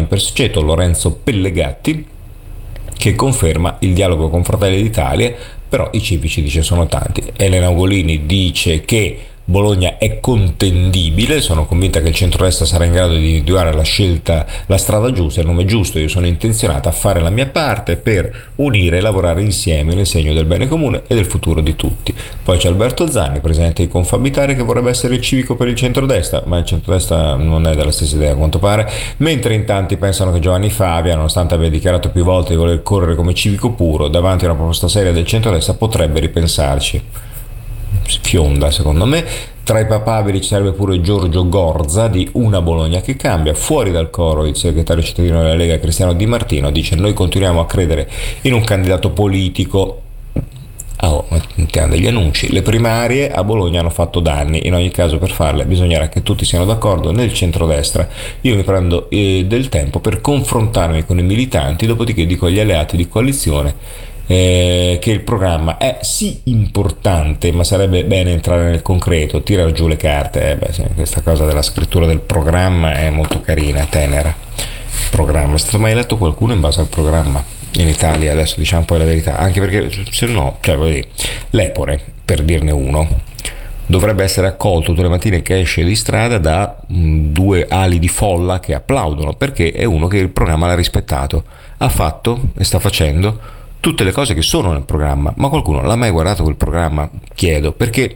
in Persiceto Lorenzo Pellegatti, che conferma il dialogo con Fratelli d'Italia, però i civici dice sono tanti. Elena Ugolini dice che Bologna è contendibile, sono convinta che il centrodestra sarà in grado di individuare la strada giusta, il nome giusto. Io sono intenzionata a fare la mia parte per unire e lavorare insieme nel segno del bene comune e del futuro di tutti. Poi c'è Alberto Zanni, presidente di Confabitare, che vorrebbe essere il civico per il centrodestra, ma il centrodestra non è della stessa idea a quanto pare, mentre in tanti pensano che Giovanni Favia, nonostante abbia dichiarato più volte di voler correre come civico puro, davanti a una proposta seria del centrodestra potrebbe ripensarci. Fionda secondo me. Tra i papabili ci sarebbe pure Giorgio Gorza di Una Bologna che cambia. Fuori dal coro il segretario cittadino della Lega Cristiano Di Martino dice: noi continuiamo a credere in un candidato politico. Mettiamo degli annunci. Le primarie a Bologna hanno fatto danni, in ogni caso per farle bisognerà che tutti siano d'accordo nel centrodestra. Io mi prendo del tempo per confrontarmi con i militanti, dopodiché dico agli alleati di coalizione che il programma è sì importante, ma sarebbe bene entrare nel concreto, tirare giù le carte. Questa cosa della scrittura del programma è molto carina, tenera. Programma, è stato mai letto qualcuno in base al programma in Italia? Adesso diciamo poi la verità, anche perché se no, l'Epore, per dirne uno, dovrebbe essere accolto tutte le mattine che esce di strada da due ali di folla che applaudono, perché è uno che il programma l'ha rispettato, ha fatto e sta facendo tutte le cose che sono nel programma. Ma qualcuno l'ha mai guardato quel programma? Chiedo, perché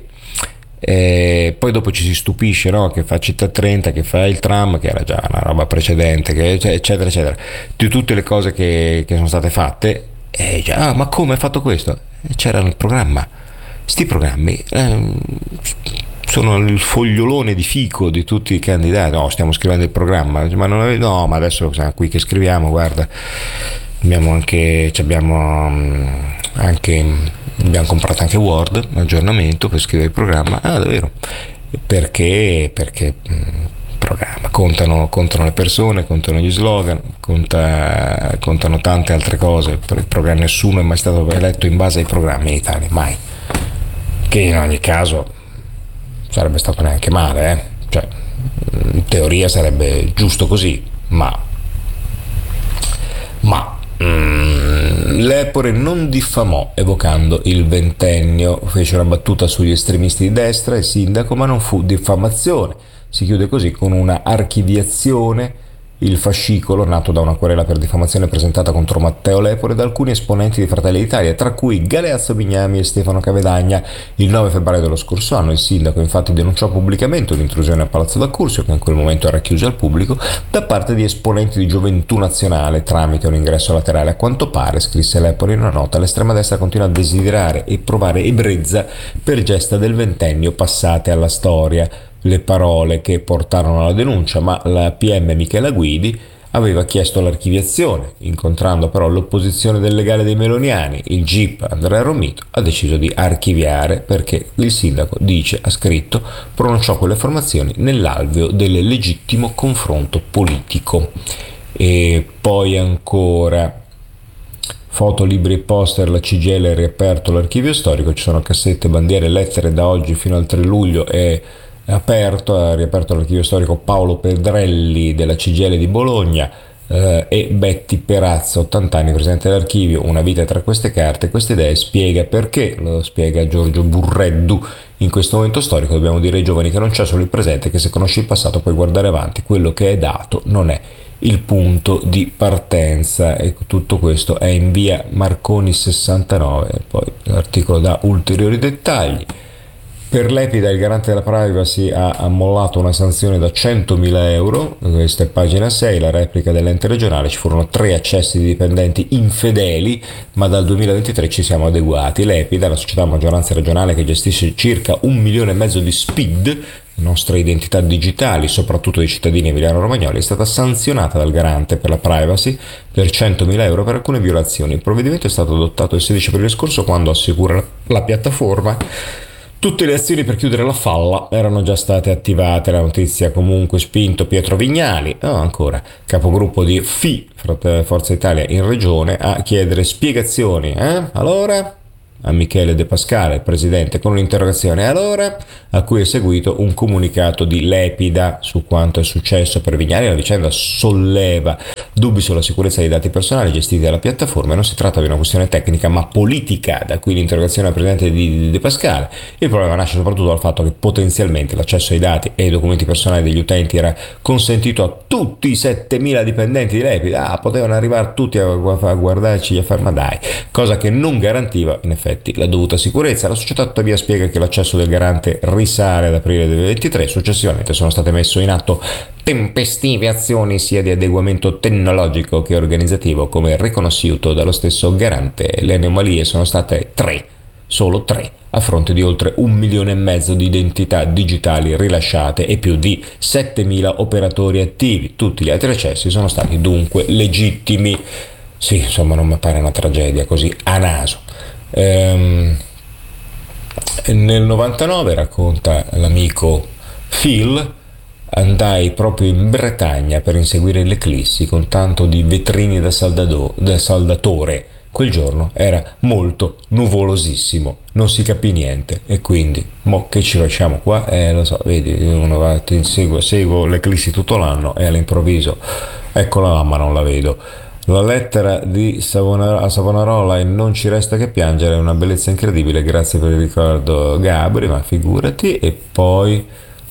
poi dopo ci si stupisce, no? Che fa Città 30, che fa il tram, che era già una roba precedente, eccetera eccetera, di tutte le cose che sono state fatte, ma come hai fatto questo? C'era nel programma. Sti programmi sono il fogliolone di fico di tutti i candidati. No, stiamo scrivendo il programma, ma adesso siamo qui che scriviamo, guarda. Abbiamo comprato anche Word, aggiornamento per scrivere il programma. Davvero? Perché programma, contano le persone, contano gli slogan, contano tante altre cose. Per il programma nessuno è mai stato eletto in base ai programmi in Italia, mai. Che in ogni caso sarebbe stato neanche male, cioè in teoria sarebbe giusto così, ma l'Epore non diffamò evocando il ventennio, fece una battuta sugli estremisti di destra, il sindaco, ma non fu diffamazione. Si chiude così con una archiviazione il fascicolo nato da una querela per diffamazione presentata contro Matteo Lepore da alcuni esponenti di Fratelli d'Italia, tra cui Galeazzo Bignami e Stefano Cavedagna. Il 9 febbraio dello scorso anno il sindaco infatti denunciò pubblicamente un'intrusione a Palazzo d'Accursio, che in quel momento era chiuso al pubblico, da parte di esponenti di Gioventù Nazionale tramite un ingresso laterale. A quanto pare, scrisse Lepore in una nota, l'estrema destra continua a desiderare e provare ebbrezza per gesta del ventennio passate alla storia. Le parole che portarono alla denuncia, ma la PM Michela Guidi aveva chiesto l'archiviazione. Incontrando però l'opposizione del legale dei Meloniani, il GIP Andrea Romito ha deciso di archiviare perché il sindaco, ha scritto, pronunciò quelle affermazioni nell'alveo del legittimo confronto politico. E poi ancora foto, libri e poster, la CGIL ha riaperto l'archivio storico, ci sono cassette, bandiere, lettere. Da oggi fino al 3 luglio ha riaperto l'archivio storico Paolo Pedrelli della CGIL di Bologna e Betty Perazza, 80 anni, presidente dell'archivio. Una vita tra queste carte, queste idee, spiega perché, lo spiega Giorgio Burreddu. In questo momento storico dobbiamo dire ai giovani che non c'è solo il presente, che se conosci il passato puoi guardare avanti, quello che è dato non è il punto di partenza. E tutto questo è in via Marconi 69, poi l'articolo dà ulteriori dettagli. Per Lepida il garante della privacy ha ammollato una sanzione da 100.000 euro, questa è pagina 6, la replica dell'ente regionale. Ci furono 3 accessi di dipendenti infedeli, ma dal 2023 ci siamo adeguati. Lepida, la società a maggioranza regionale che gestisce circa 1,5 milioni di SPID, nostre identità digitali, soprattutto dei cittadini emiliano-romagnoli, è stata sanzionata dal garante per la privacy per 100.000 euro per alcune violazioni. Il provvedimento è stato adottato il 16 aprile scorso, quando, assicura la piattaforma, tutte le azioni per chiudere la falla erano già state attivate. La notizia comunque spinto Pietro Vignali, ancora capogruppo di Forza Italia in regione, a chiedere spiegazioni. Allora? A Michele De Pascale, presidente, con un'interrogazione. Allora? A cui è seguito un comunicato di Lepida su quanto è successo per Vignali. La vicenda solleva dubbi sulla sicurezza dei dati personali gestiti dalla piattaforma. Non si tratta di una questione tecnica ma politica, da qui l'interrogazione al presidente di De Pascale. Il problema nasce soprattutto dal fatto che potenzialmente l'accesso ai dati e ai documenti personali degli utenti era consentito a tutti i 7.000 dipendenti di Lepida. Potevano arrivare tutti a guardarci e a fare ma dai, cosa che non garantiva in effetti la dovuta sicurezza. La società tuttavia spiega che l'accesso del garante risale ad aprile 2023, successivamente sono state messe in atto tempestive azioni sia di adeguamento tecnologico che organizzativo, come riconosciuto dallo stesso garante. Le anomalie sono state solo 3, a fronte di oltre 1,5 milioni di identità digitali rilasciate e più di 7.000 operatori attivi. Tutti gli altri accessi sono stati dunque legittimi. Sì, insomma, non mi pare una tragedia così a naso. Nel 99, racconta l'amico Phil, andai proprio in Bretagna per inseguire l'eclissi con tanto di vetrini da saldatore. Quel giorno era molto nuvolosissimo, non si capì niente, e quindi, mo che ci facciamo qua? Lo so, vedi, uno va, seguo l'eclissi tutto l'anno e all'improvviso, eccola là, ma non la vedo. La lettera di a Savonarola e non ci resta che piangere, è una bellezza incredibile, grazie per il ricordo Gabri, ma figurati. E poi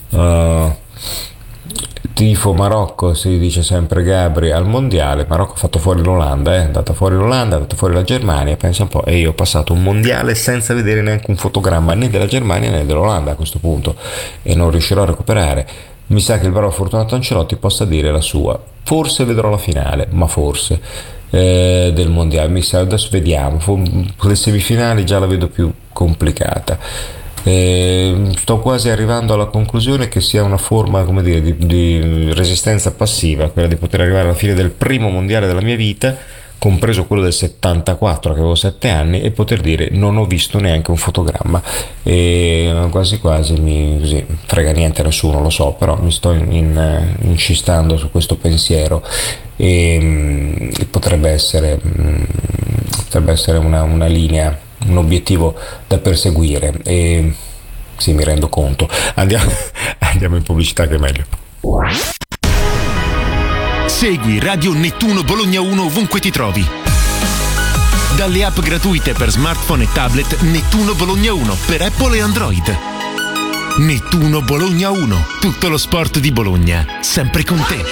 tifo Marocco, si dice sempre Gabri, al mondiale. Marocco ha fatto fuori l'Olanda, è andata fuori l'Olanda, è andata fuori la Germania, pensa un po', e io ho passato un mondiale senza vedere neanche un fotogramma né della Germania né dell'Olanda a questo punto, e non riuscirò a recuperare. Mi sa che il bravo Fortunato Ancelotti possa dire la sua. Forse vedrò la finale, ma forse, del mondiale. Mi sa, adesso vediamo. Le semifinali già la vedo più complicata. Sto quasi arrivando alla conclusione che sia una forma, come dire, di resistenza passiva, quella di poter arrivare alla fine del primo mondiale della mia vita, compreso quello del 74, che avevo 7 anni, e poter dire non ho visto neanche un fotogramma, e quasi così, frega niente a nessuno, lo so, però mi sto incistando su questo pensiero, e potrebbe essere una linea, un obiettivo da perseguire, e sì, mi rendo conto. Andiamo in pubblicità, che è meglio. Segui Radio Nettuno Bologna 1 ovunque ti trovi. Dalle app gratuite per smartphone e tablet Nettuno Bologna 1 per Apple e Android. Nettuno Bologna 1, tutto lo sport di Bologna, sempre con te.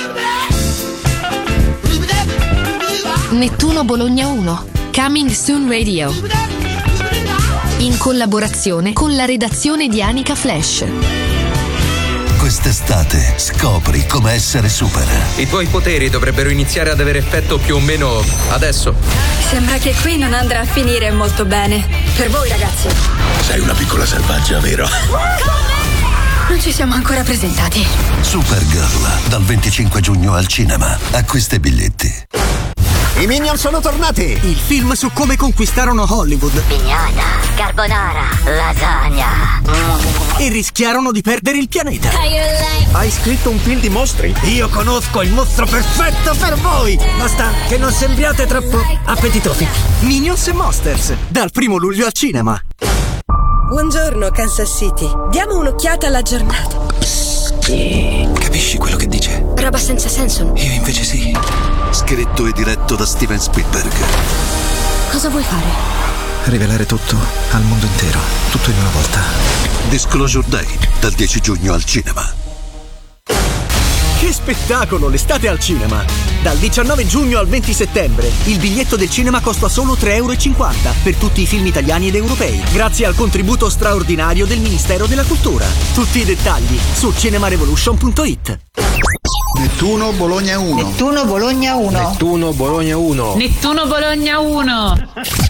Nettuno Bologna 1, Coming Soon Radio. In collaborazione con la redazione di Anica Flash. Quest'estate scopri come essere super. I tuoi poteri dovrebbero iniziare ad avere effetto più o meno adesso. Sembra che qui non andrà a finire molto bene. Per voi, ragazzi. Sei una piccola selvaggia, vero? Non ci siamo ancora presentati. Supergirl, dal 25 giugno al cinema. Acquista i biglietti. I Minion sono tornati! Il film su come conquistarono Hollywood. Pignata, carbonara, lasagna. E rischiarono di perdere il pianeta. Hai scritto un film di mostri? Io conosco il mostro perfetto per voi! Basta che non sembriate troppo appetitosi. Minions e Monsters, dal 1 luglio al cinema. Buongiorno, Kansas City. Diamo un'occhiata alla giornata. Capisci quello che dice? Roba senza senso. Io invece sì. Scritto e diretto da Steven Spielberg. Cosa vuoi fare? Rivelare tutto al mondo intero, tutto in una volta. Disclosure Day, dal 10 giugno al cinema. Che spettacolo, l'estate al cinema! Dal 19 giugno al 20 settembre il biglietto del cinema costa solo €3,50 per tutti i film italiani ed europei, grazie al contributo straordinario del Ministero della Cultura. Tutti i dettagli su cinemarevolution.it. Nettuno Bologna 1. Nettuno Bologna 1. Nettuno Bologna 1. Nettuno Bologna 1.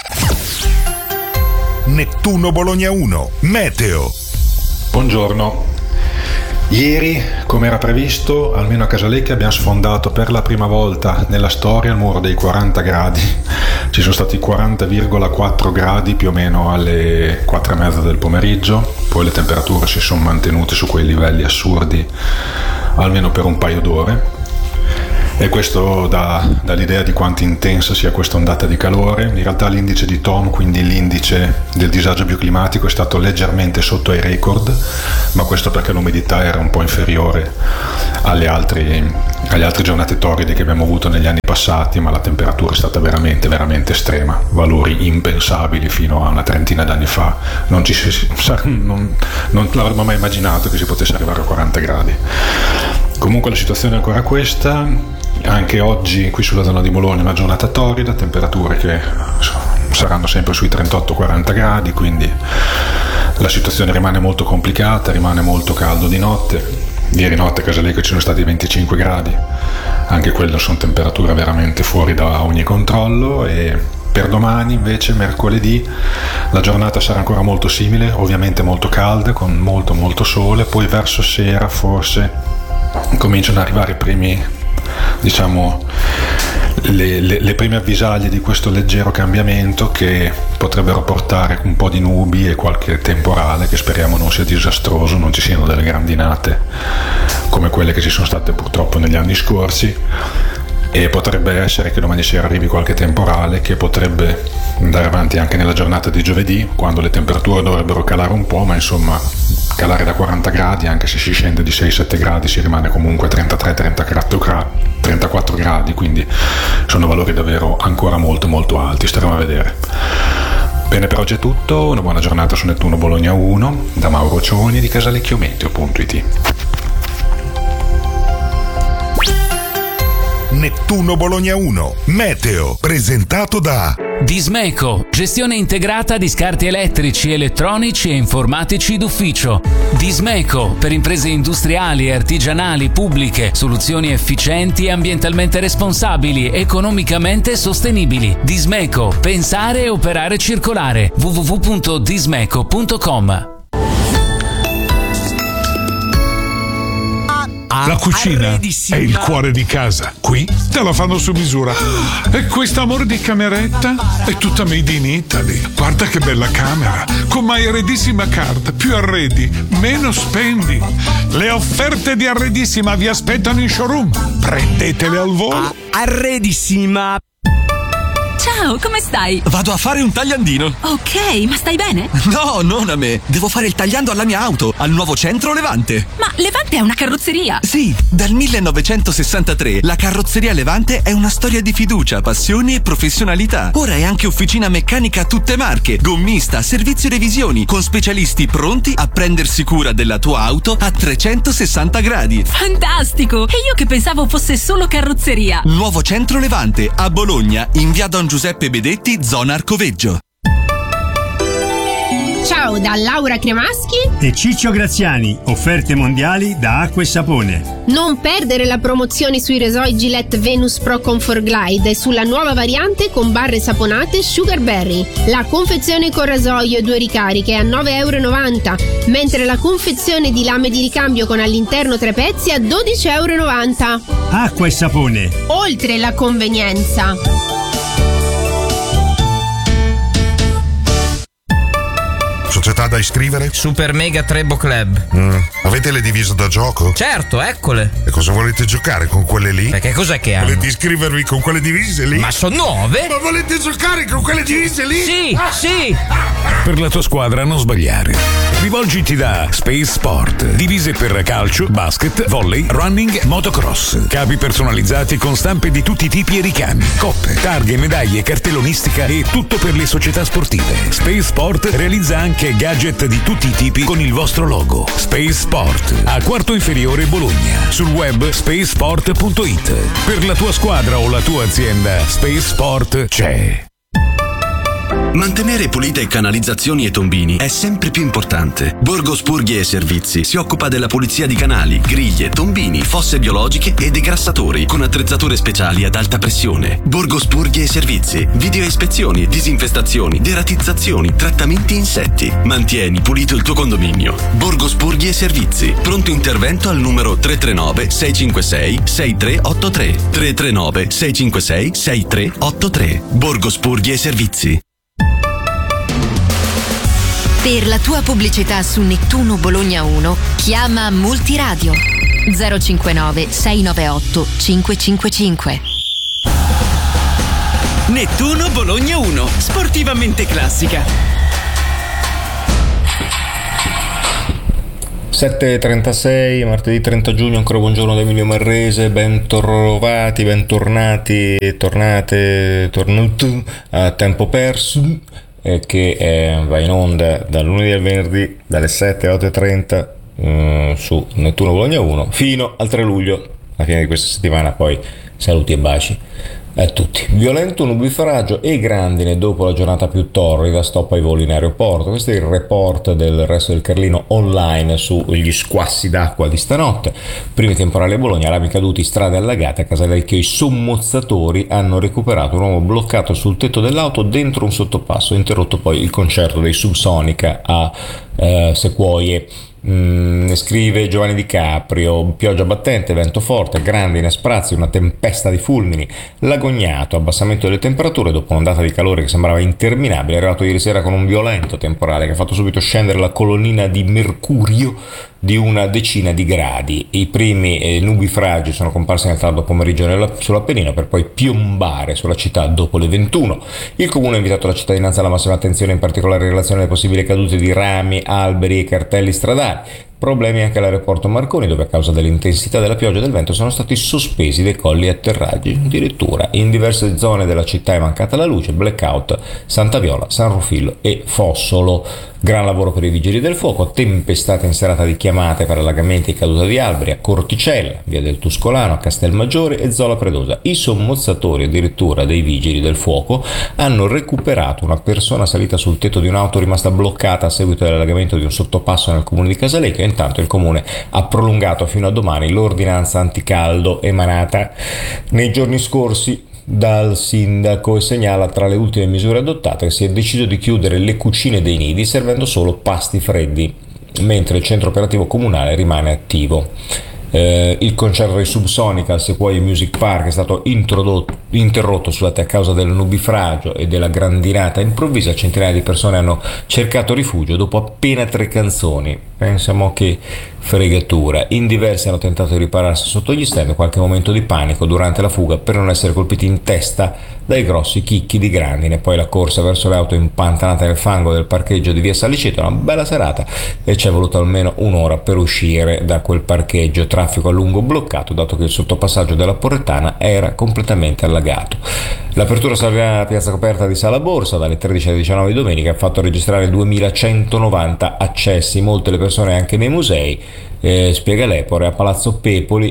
Nettuno Bologna 1, Meteo. Buongiorno. Ieri, come era previsto, almeno a Casalecchia abbiamo sfondato per la prima volta nella storia il muro dei 40 gradi. Ci sono stati 40,4 gradi più o meno alle 4:30 del pomeriggio, poi le temperature si sono mantenute su quei livelli assurdi almeno per un paio d'ore. E questo dà l'idea di quanto intensa sia questa ondata di calore. In realtà l'indice di Tom, quindi l'indice del disagio bioclimatico, è stato leggermente sotto ai record, ma questo perché l'umidità era un po' inferiore alle altre alle altre giornate torride che abbiamo avuto negli anni passati, ma la temperatura è stata veramente veramente estrema, valori impensabili fino a una trentina d'anni fa. Non l'avremmo mai immaginato che si potesse arrivare a 40 gradi. Comunque la situazione è ancora questa. Anche oggi qui sulla zona di Bologna una giornata torrida, temperature che saranno sempre sui 38-40 gradi, quindi la situazione rimane molto complicata, rimane molto caldo di notte. Ieri notte a Casalecchio ci sono stati 25 gradi, anche quelle sono temperature veramente fuori da ogni controllo. E per domani invece, mercoledì, la giornata sarà ancora molto simile, ovviamente molto calda, con molto sole. Poi verso sera forse cominciano ad arrivare i primi, diciamo, le prime avvisaglie di questo leggero cambiamento, che potrebbero portare un po' di nubi e qualche temporale, che speriamo non sia disastroso, non ci siano delle grandinate come quelle che ci sono state purtroppo negli anni scorsi. E potrebbe essere che domani sera arrivi qualche temporale che potrebbe andare avanti anche nella giornata di giovedì, quando le temperature dovrebbero calare un po', ma insomma calare da 40 gradi, anche se si scende di 6-7 gradi si rimane comunque 33-34 gradi, quindi sono valori davvero ancora molto alti. Staremo a vedere. Bene, per oggi è tutto, una buona giornata su Nettuno Bologna 1 da Mauro Cioni di casalecchiometeo.it. Nettuno Bologna 1 Meteo, presentato da Dismeco, gestione integrata di scarti elettrici, elettronici e informatici d'ufficio. Dismeco, per imprese industriali e artigianali pubbliche, soluzioni efficienti e ambientalmente responsabili, economicamente sostenibili. Dismeco, pensare e operare circolare. www.dismeco.com. La cucina è il cuore di casa. Qui te la fanno su misura. E quest'amore di cameretta è tutta made in Italy. Guarda che bella camera. Con My Arredissima Card. Più arredi, meno spendi. Le offerte di Arredissima vi aspettano in showroom. Prendetele al volo. Arredissima. Ciao, come stai? Vado a fare un tagliandino. Ok, ma stai bene? No, non a me. Devo fare il tagliando alla mia auto, al nuovo centro Levante. Ma Levante è una carrozzeria? Sì, dal 1963 la carrozzeria Levante è una storia di fiducia, passione e professionalità. Ora è anche officina meccanica a tutte marche, gommista, servizio revisioni, con specialisti pronti a prendersi cura della tua auto a 360 gradi. Fantastico! E io che pensavo fosse solo carrozzeria. Nuovo centro Levante, a Bologna, in via Don Giuseppe Bedetti, zona Arcoveggio. Ciao da Laura Cremaschi e Ciccio Graziani, offerte mondiali da Acqua e Sapone. Non perdere la promozione sui resoi Gillette Venus Pro Comfort Glide e sulla nuova variante con barre saponate Sugar Berry. La confezione con rasoio e 2 ricariche a €9,90, mentre la confezione di lame di ricambio con all'interno 3 pezzi a €12,90. Acqua e Sapone. Oltre la convenienza. Società da iscrivere? Super Mega Trebo Club. Avete le divise da gioco? Certo, eccole. E cosa volete giocare con quelle lì? Perché cos'è che hanno? Volete iscrivervi con quelle divise lì? Ma sono nuove? Ma volete giocare con quelle divise lì? Sì, sì. Per la tua squadra non sbagliare. Rivolgiti da Space Sport. Divise per calcio, basket, volley, running, motocross. Capi personalizzati con stampe di tutti i tipi e ricami. Coppe, targhe, medaglie, cartellonistica e tutto per le società sportive. Space Sport realizza anche gadget di tutti i tipi con il vostro logo. Space Sport, a Quarto Inferiore Bologna. Sul web spacesport.it. Per la tua squadra o la tua azienda, Space Sport c'è. Mantenere pulite canalizzazioni e tombini è sempre più importante. Borgo Spurghi e Servizi si occupa della pulizia di canali, griglie, tombini, fosse biologiche e degrassatori con attrezzature speciali ad alta pressione. Borgo Spurghi e Servizi. Video ispezioni, disinfestazioni, deratizzazioni, trattamenti insetti. Mantieni pulito il tuo condominio. Borgo Spurghi e Servizi. Pronto intervento al numero 339 656 6383. 339 656 6383. Borgo Spurghi e Servizi. Per la tua pubblicità su Nettuno Bologna 1, chiama Multiradio 059 698 555. Nettuno Bologna 1, sportivamente classica. 7:36, martedì 30 giugno, ancora buongiorno da Emilio Marrese, bentrovati, bentornati, tornate a Tempo Perso, che va in onda dal lunedì al venerdì dalle 7 alle 8:30 su Nettuno Bologna 1 fino al 3 luglio, alla fine di questa settimana. Poi saluti e baci a tutti. Violento nubifragio e grandine dopo la giornata più torrida, stop ai voli in aeroporto. Questo è il report del Resto del Carlino online sugli squassi d'acqua di stanotte. Primi temporali a Bologna, rami caduti, strade allagate, a Casalecchio i sommozzatori hanno recuperato un uomo bloccato sul tetto dell'auto dentro un sottopasso, interrotto poi il concerto dei Subsonica a Sequoie. Ne scrive Giovanni Di Caprio. Pioggia battente, vento forte, grandine, sprazzi, una tempesta di fulmini, lagognato, abbassamento delle temperature dopo un'ondata di calore che sembrava interminabile. È arrivato ieri sera con un violento temporale che ha fatto subito scendere la colonnina di mercurio di una decina di gradi. I primi nubifragi sono comparsi nel tardo pomeriggio sull'Appennino per poi piombare sulla città dopo le 21. Il comune ha invitato la cittadinanza alla massima attenzione, in particolare in relazione alle possibili cadute di rami, alberi e cartelli stradali. Problemi anche all'aeroporto Marconi, dove a causa dell'intensità della pioggia e del vento sono stati sospesi decolli e atterraggi. Addirittura in diverse zone della città è mancata la luce, blackout Santa Viola, San Rufillo e Fossolo. Gran lavoro per i vigili del fuoco, tempestate in serata di chiamate per allagamenti e caduta di alberi a Corticella, via del Tuscolano, a Castelmaggiore e Zola Predosa. I sommozzatori addirittura dei vigili del fuoco hanno recuperato una persona salita sul tetto di un'auto rimasta bloccata a seguito dell'allagamento di un sottopasso nel comune di Casalecchio. Intanto il comune ha prolungato fino a domani l'ordinanza anticaldo emanata nei giorni scorsi dal sindaco e segnala tra le ultime misure adottate che si è deciso di chiudere le cucine dei nidi servendo solo pasti freddi, mentre il centro operativo comunale rimane attivo. Il concerto dei Subsonica al Sequoia Music Park è stato interrotto a causa del nubifragio e della grandinata improvvisa. Centinaia di persone hanno cercato rifugio dopo appena 3 canzoni. Pensiamo che fregatura. In diversi hanno tentato di ripararsi sotto gli stand, qualche momento di panico durante la fuga per non essere colpiti in testa dai grossi chicchi di grandine. Poi la corsa verso le auto impantanate nel fango del parcheggio di via Saliceta. Una bella serata e ci è voluto almeno un'ora per uscire da quel parcheggio. Traffico a lungo bloccato dato che il sottopassaggio della Porrettana era completamente allagato. L'apertura sarà piazza coperta di Sala Borsa dalle 13 alle 19 di domenica ha fatto registrare 2190 accessi, molte le persone anche nei musei. Spiega l'Epore, a Palazzo Pepoli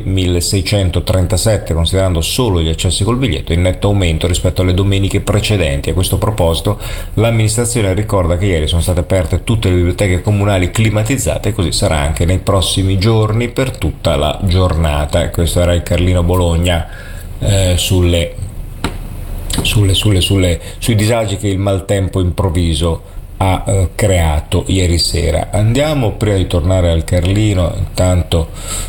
1637, considerando solo gli accessi col biglietto, in netto aumento rispetto alle domeniche precedenti. A questo proposito l'amministrazione ricorda che ieri sono state aperte tutte le biblioteche comunali climatizzate e così sarà anche nei prossimi giorni per tutta la giornata. E questo era il Carlino Bologna sui disagi che il maltempo improvviso ha creato ieri sera. Andiamo, prima di tornare al Carlino, intanto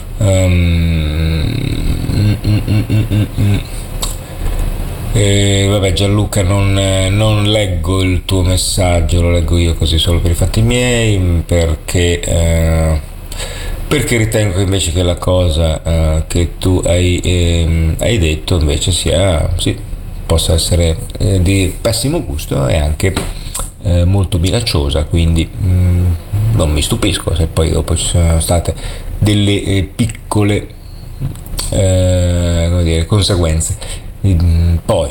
vabbè Gianluca, non leggo il tuo messaggio, lo leggo io così solo per i fatti miei, perché ritengo che invece che la cosa che tu hai detto invece possa essere di pessimo gusto e anche molto minacciosa, quindi non mi stupisco se poi dopo ci sono state delle piccole conseguenze. Poi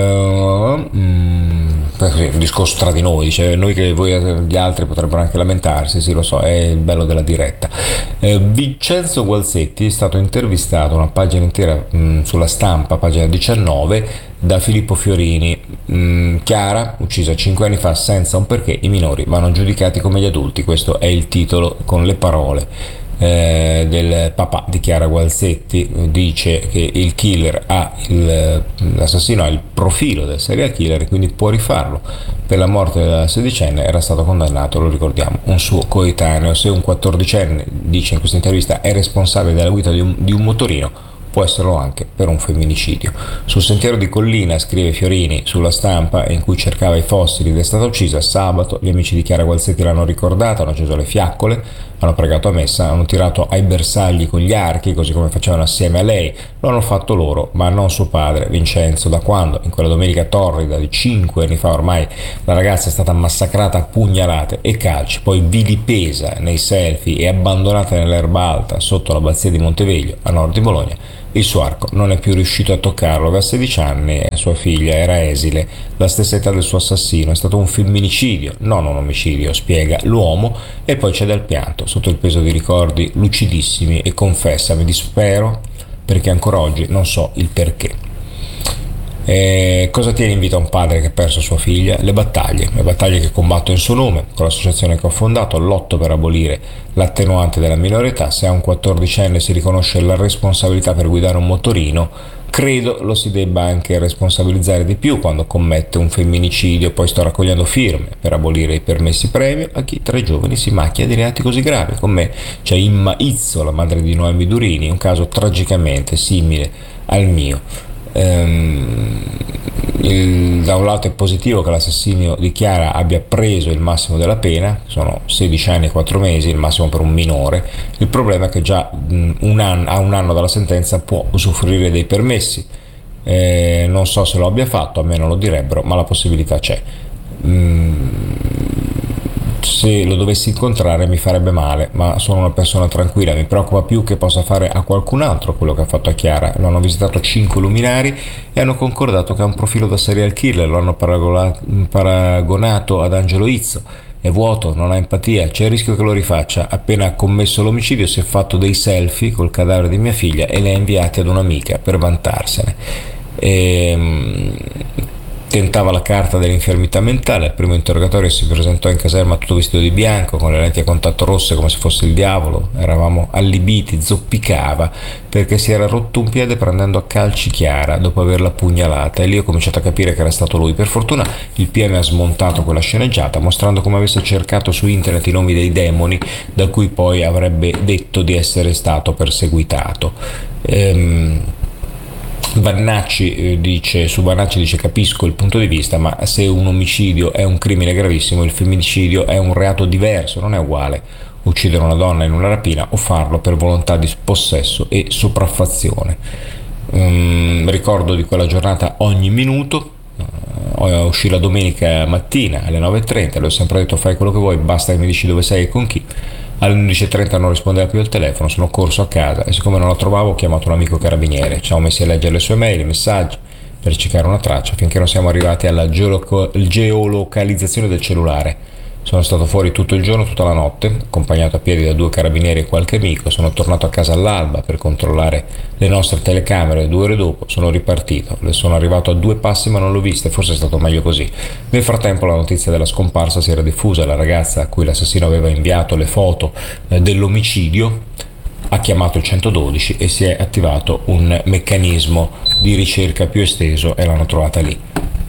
un discorso tra di noi, dice noi che voi gli altri potrebbero anche lamentarsi, sì lo so, è il bello della diretta. Vincenzo Gualzetti è stato intervistato una pagina intera sulla Stampa, pagina 19, da Filippo Fiorini. Chiara, uccisa 5 anni fa senza un perché, i minori vanno giudicati come gli adulti, questo è il titolo con le parole del papà di Chiara Gualzetti. Dice che il killer l'assassino ha il profilo del serial killer e quindi può rifarlo. Per la morte della sedicenne era stato condannato, lo ricordiamo, un suo coetaneo. Se un 14enne, dice in questa intervista, è responsabile della guida di un motorino, può esserlo anche per un femminicidio. Sul sentiero di collina, scrive Fiorini sulla Stampa, in cui cercava i fossili ed è stata uccisa sabato. Gli amici di Chiara Gualzetti l'hanno ricordata, hanno acceso le fiaccole, hanno pregato a messa, hanno tirato ai bersagli con gli archi, così come facevano assieme a lei. Lo hanno fatto loro, ma non suo padre Vincenzo. Da quando, in quella domenica torrida di 5 anni fa ormai, la ragazza è stata massacrata a pugnalate e calci, poi vilipesa nei selfie e abbandonata nell'erba alta sotto l'abbazia di Monteveglio, a nord di Bologna, il suo arco non è più riuscito a toccarlo. Aveva 16 anni e sua figlia era esile, la stessa età del suo assassino. È stato un femminicidio, non un omicidio, spiega l'uomo, e poi c'è del pianto sotto il peso di ricordi lucidissimi e confessa: mi dispero perché ancora oggi non so il perché. Cosa tiene in vita un padre che ha perso sua figlia? Le battaglie che combatto in suo nome, con l'associazione che ho fondato. Lotto per abolire l'attenuante della minore età. Se a un 14enne si riconosce la responsabilità per guidare un motorino, credo lo si debba anche responsabilizzare di più quando commette un femminicidio. Poi sto raccogliendo firme per abolire i permessi premio a chi tra i giovani si macchia di reati così gravi. Con me c'è Imma Izzo, la madre di Noemi Durini, un caso tragicamente simile al mio. Da un lato è positivo che l'assassinio di Chiara abbia preso il massimo della pena, sono 16 anni e 4 mesi, il massimo per un minore. Il problema è che già a un anno dalla sentenza può usufruire dei permessi. Non so se lo abbia fatto, a me non lo direbbero, ma la possibilità c'è. Se lo dovessi incontrare mi farebbe male, ma sono una persona tranquilla. Mi preoccupa più che possa fare a qualcun altro quello che ha fatto a Chiara. Lo hanno visitato 5 luminari e hanno concordato che ha un profilo da serial killer. Lo hanno paragonato ad Angelo Izzo. È vuoto, non ha empatia, c'è il rischio che lo rifaccia. Appena ha commesso l'omicidio si è fatto dei selfie col cadavere di mia figlia e le ha inviati ad un'amica per vantarsene. Tentava la carta dell'infermità mentale. Al primo interrogatorio si presentò in caserma tutto vestito di bianco, con le lenti a contatto rosse come se fosse il diavolo. Eravamo allibiti, zoppicava perché si era rotto un piede prendendo a calci Chiara dopo averla pugnalata, e lì ho cominciato a capire che era stato lui. Per fortuna il PM ha smontato quella sceneggiata, mostrando come avesse cercato su internet i nomi dei demoni da cui poi avrebbe detto di essere stato perseguitato. Vannacci dice capisco il punto di vista, ma se un omicidio è un crimine gravissimo, il femminicidio è un reato diverso, non è uguale uccidere una donna in una rapina o farlo per volontà di possesso e sopraffazione. Ricordo di quella giornata ogni minuto. Uscì la domenica mattina alle 9:30, le ho sempre detto fai quello che vuoi, basta che mi dici dove sei e con chi. Alle 11:30 non rispondeva più al telefono, sono corso a casa e siccome non la trovavo ho chiamato un amico carabiniere. Ci siamo messi a leggere le sue mail, i messaggi, per cercare una traccia, finché non siamo arrivati alla geolocalizzazione del cellulare. Sono stato fuori tutto il giorno, tutta la notte, accompagnato a piedi da 2 carabinieri e qualche amico. Sono tornato a casa all'alba per controllare le nostre telecamere. 2 ore dopo sono ripartito. Le sono arrivato a 2 passi ma non l'ho vista, forse è stato meglio così. Nel frattempo la notizia della scomparsa si era diffusa. La ragazza a cui l'assassino aveva inviato le foto dell'omicidio ha chiamato il 112 e si è attivato un meccanismo di ricerca più esteso e l'hanno trovata lì.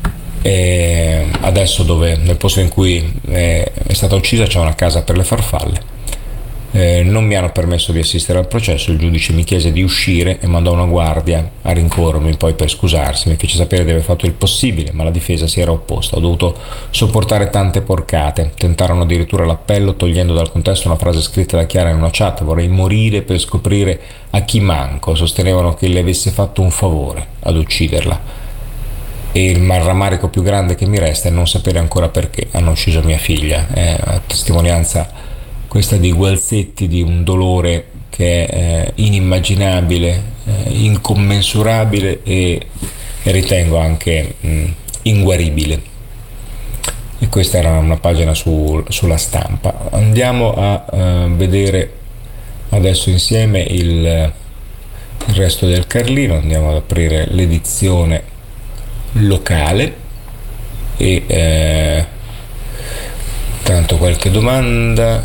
E adesso nel posto in cui è stata uccisa c'è una casa per le farfalle. Non mi hanno permesso di assistere al processo. Il giudice mi chiese di uscire e mandò una guardia a rincorrermi poi per scusarsi. Mi fece sapere di aver fatto il possibile, ma la difesa si era opposta. Ho dovuto sopportare tante porcate. Tentarono addirittura l'appello togliendo dal contesto una frase scritta da Chiara in una chat: vorrei morire per scoprire a chi manco. Sostenevano che le avesse fatto un favore ad ucciderla. E il rammarico più grande che mi resta è non sapere ancora perché hanno ucciso mia figlia. È una testimonianza questa di Gualzetti di un dolore che è inimmaginabile, incommensurabile e ritengo anche inguaribile. E questa era una pagina sulla Stampa. Andiamo a vedere adesso insieme il resto del Carlino. Andiamo ad aprire l'edizione locale e tanto qualche domanda.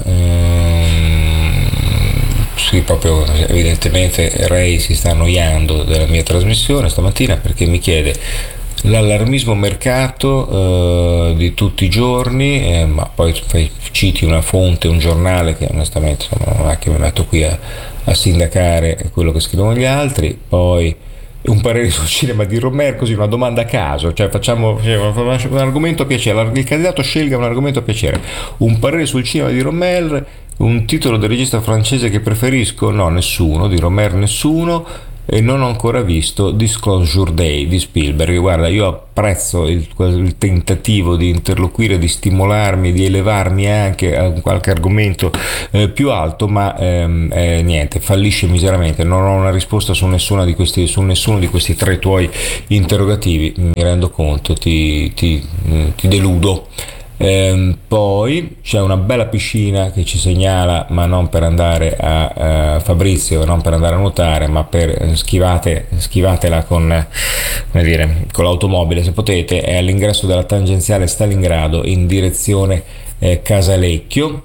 Sì, proprio evidentemente Ray si sta annoiando della mia trasmissione stamattina perché mi chiede l'allarmismo mercato di tutti i giorni, ma poi citi una fonte, un giornale che onestamente non è che mi metto qui a sindacare quello che scrivono gli altri. Poi un parere sul cinema di Romer, così una domanda a caso, cioè facciamo un argomento a piacere, il candidato scelga un argomento a piacere, un parere sul cinema di Romer, un titolo del regista francese che preferisco, no, nessuno, di Romer nessuno, e non ho ancora visto Disclosure Day di Spielberg. Guarda, io apprezzo il tentativo di interloquire, di stimolarmi, di elevarmi anche a qualche argomento più alto, ma niente, fallisce miseramente. Non ho una risposta su nessuno di questi tre tuoi interrogativi, mi rendo conto, ti deludo. Poi c'è una bella piscina che ci segnala, ma non per andare a Fabrizio, non per andare a nuotare, ma per schivatela con l'automobile se potete. È all'ingresso della tangenziale Stalingrado in direzione Casalecchio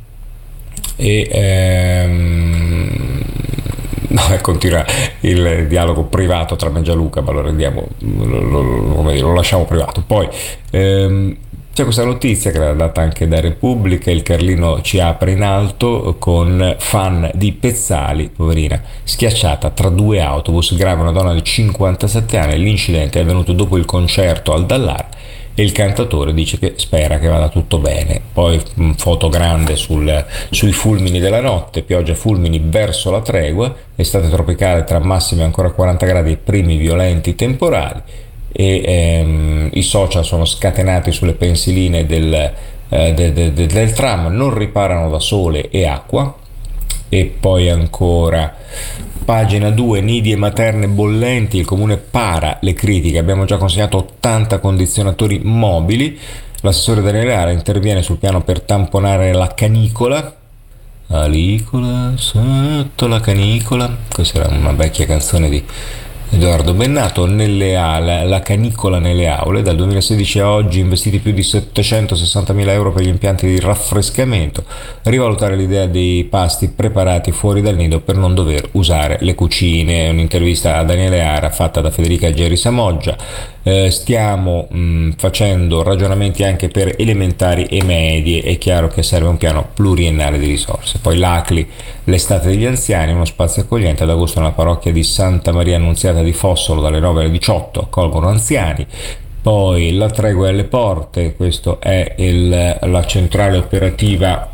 e continua il dialogo privato tra me e Gianluca, ma lo lasciamo privato. Poi c'è questa notizia che era data anche da Repubblica: il Carlino ci apre in alto con fan di Pezzali, poverina, schiacciata tra due autobus, grave una donna di 57 anni, l'incidente è avvenuto dopo il concerto al Dallar e il cantatore dice che spera che vada tutto bene. Poi foto grande sui fulmini della notte, pioggia fulmini verso la tregua, estate tropicale tra massimi ancora 40 gradi e primi violenti temporali. E i social sono scatenati sulle pensiline del tram, non riparano da sole e acqua. E poi ancora pagina 2, nidi e materne bollenti, il comune para le critiche, abbiamo già consegnato 80 condizionatori mobili, l'assessore Daniele Ara interviene sul piano per tamponare la canicola. Alicola sotto la canicola, questa era una vecchia canzone di Edoardo Bennato. La canicola nelle aule, dal 2016 a oggi investiti più di 760.000 euro per gli impianti di raffrescamento, rivalutare l'idea dei pasti preparati fuori dal nido per non dover usare le cucine. Un'intervista a Daniele Ara fatta da Federica Geri Samoggia. Stiamo facendo ragionamenti anche per elementari e medie, è chiaro che serve un piano pluriennale di risorse. Poi l'ACLI, l'estate degli anziani, uno spazio accogliente ad agosto nella parrocchia di Santa Maria Annunziata di Fossolo dalle 9 alle 18, accolgono anziani. Poi la tregua alle porte, questo è la centrale operativa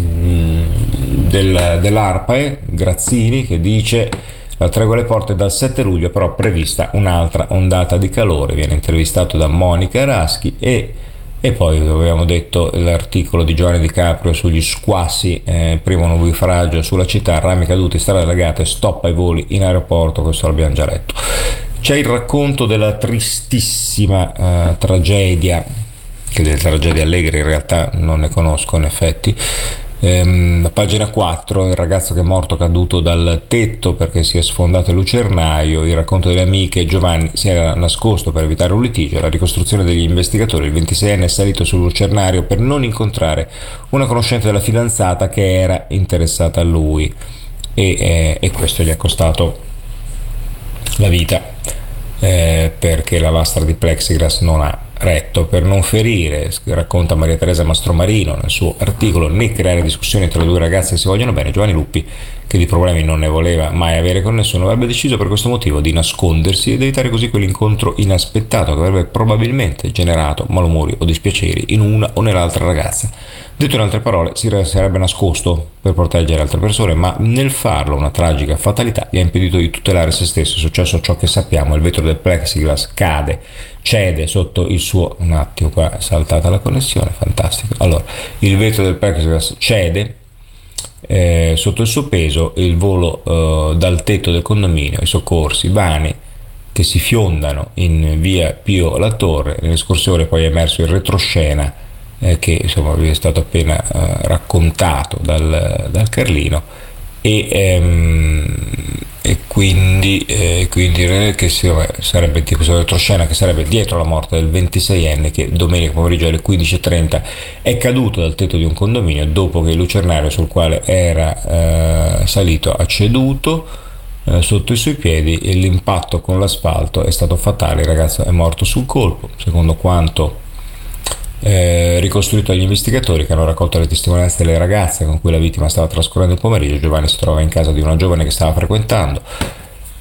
dell'ARPAE Grazzini, che dice: la tregua alle porte dal 7 luglio, però prevista un'altra ondata di calore. Viene intervistato da Monica Raschi. E poi avevamo detto l'articolo di Giovanni Di Caprio sugli squassi, primo nubifragio sulla città, rami caduti, strade allagate, stop ai voli in aeroporto, questo l'abbiamo già letto. C'è il racconto della tristissima tragedia, che delle tragedie allegre in realtà non ne conosco in effetti. Pagina 4, il ragazzo che è morto caduto dal tetto perché si è sfondato il lucernaio, il racconto delle amiche, Giovanni si era nascosto per evitare un litigio, la ricostruzione degli investigatori, il 26enne è salito sul lucernario per non incontrare una conoscente della fidanzata che era interessata a lui e questo gli è costato la vita, perché la lastra di plexiglass non ha retto. Per non ferire, racconta Maria Teresa Mastromarino nel suo articolo, né creare discussioni tra le due ragazze che si vogliono bene, Giovanni Luppi, che di problemi non ne voleva mai avere con nessuno, avrebbe deciso per questo motivo di nascondersi ed evitare così quell'incontro inaspettato che avrebbe probabilmente generato malumori o dispiaceri in una o nell'altra ragazza. Detto in altre parole, si sarebbe nascosto per proteggere altre persone, ma nel farlo una tragica fatalità gli ha impedito di tutelare se stesso. È successo ciò che sappiamo: il vetro del plexiglass cede sotto il suo... Un attimo, qua è saltata la connessione, fantastico. Allora, il vetro del plexiglass cede sotto il suo peso, il volo dal tetto del condominio, i soccorsi vani che si fiondano in via Pio La Torre. Nell'escursione poi è emerso il retroscena che insomma vi è stato appena raccontato dal Carlino e quindi che sarebbe tipo questa retroscena che sarebbe dietro la morte del 26enne che domenica pomeriggio alle 15:30 è caduto dal tetto di un condominio dopo che il lucernario sul quale era salito ha ceduto sotto i suoi piedi e l'impatto con l'asfalto è stato fatale. Il ragazzo è morto sul colpo, secondo quanto ricostruito dagli investigatori che hanno raccolto le testimonianze delle ragazze con cui la vittima stava trascorrendo il pomeriggio. Giovanni si trova in casa di una giovane che stava frequentando,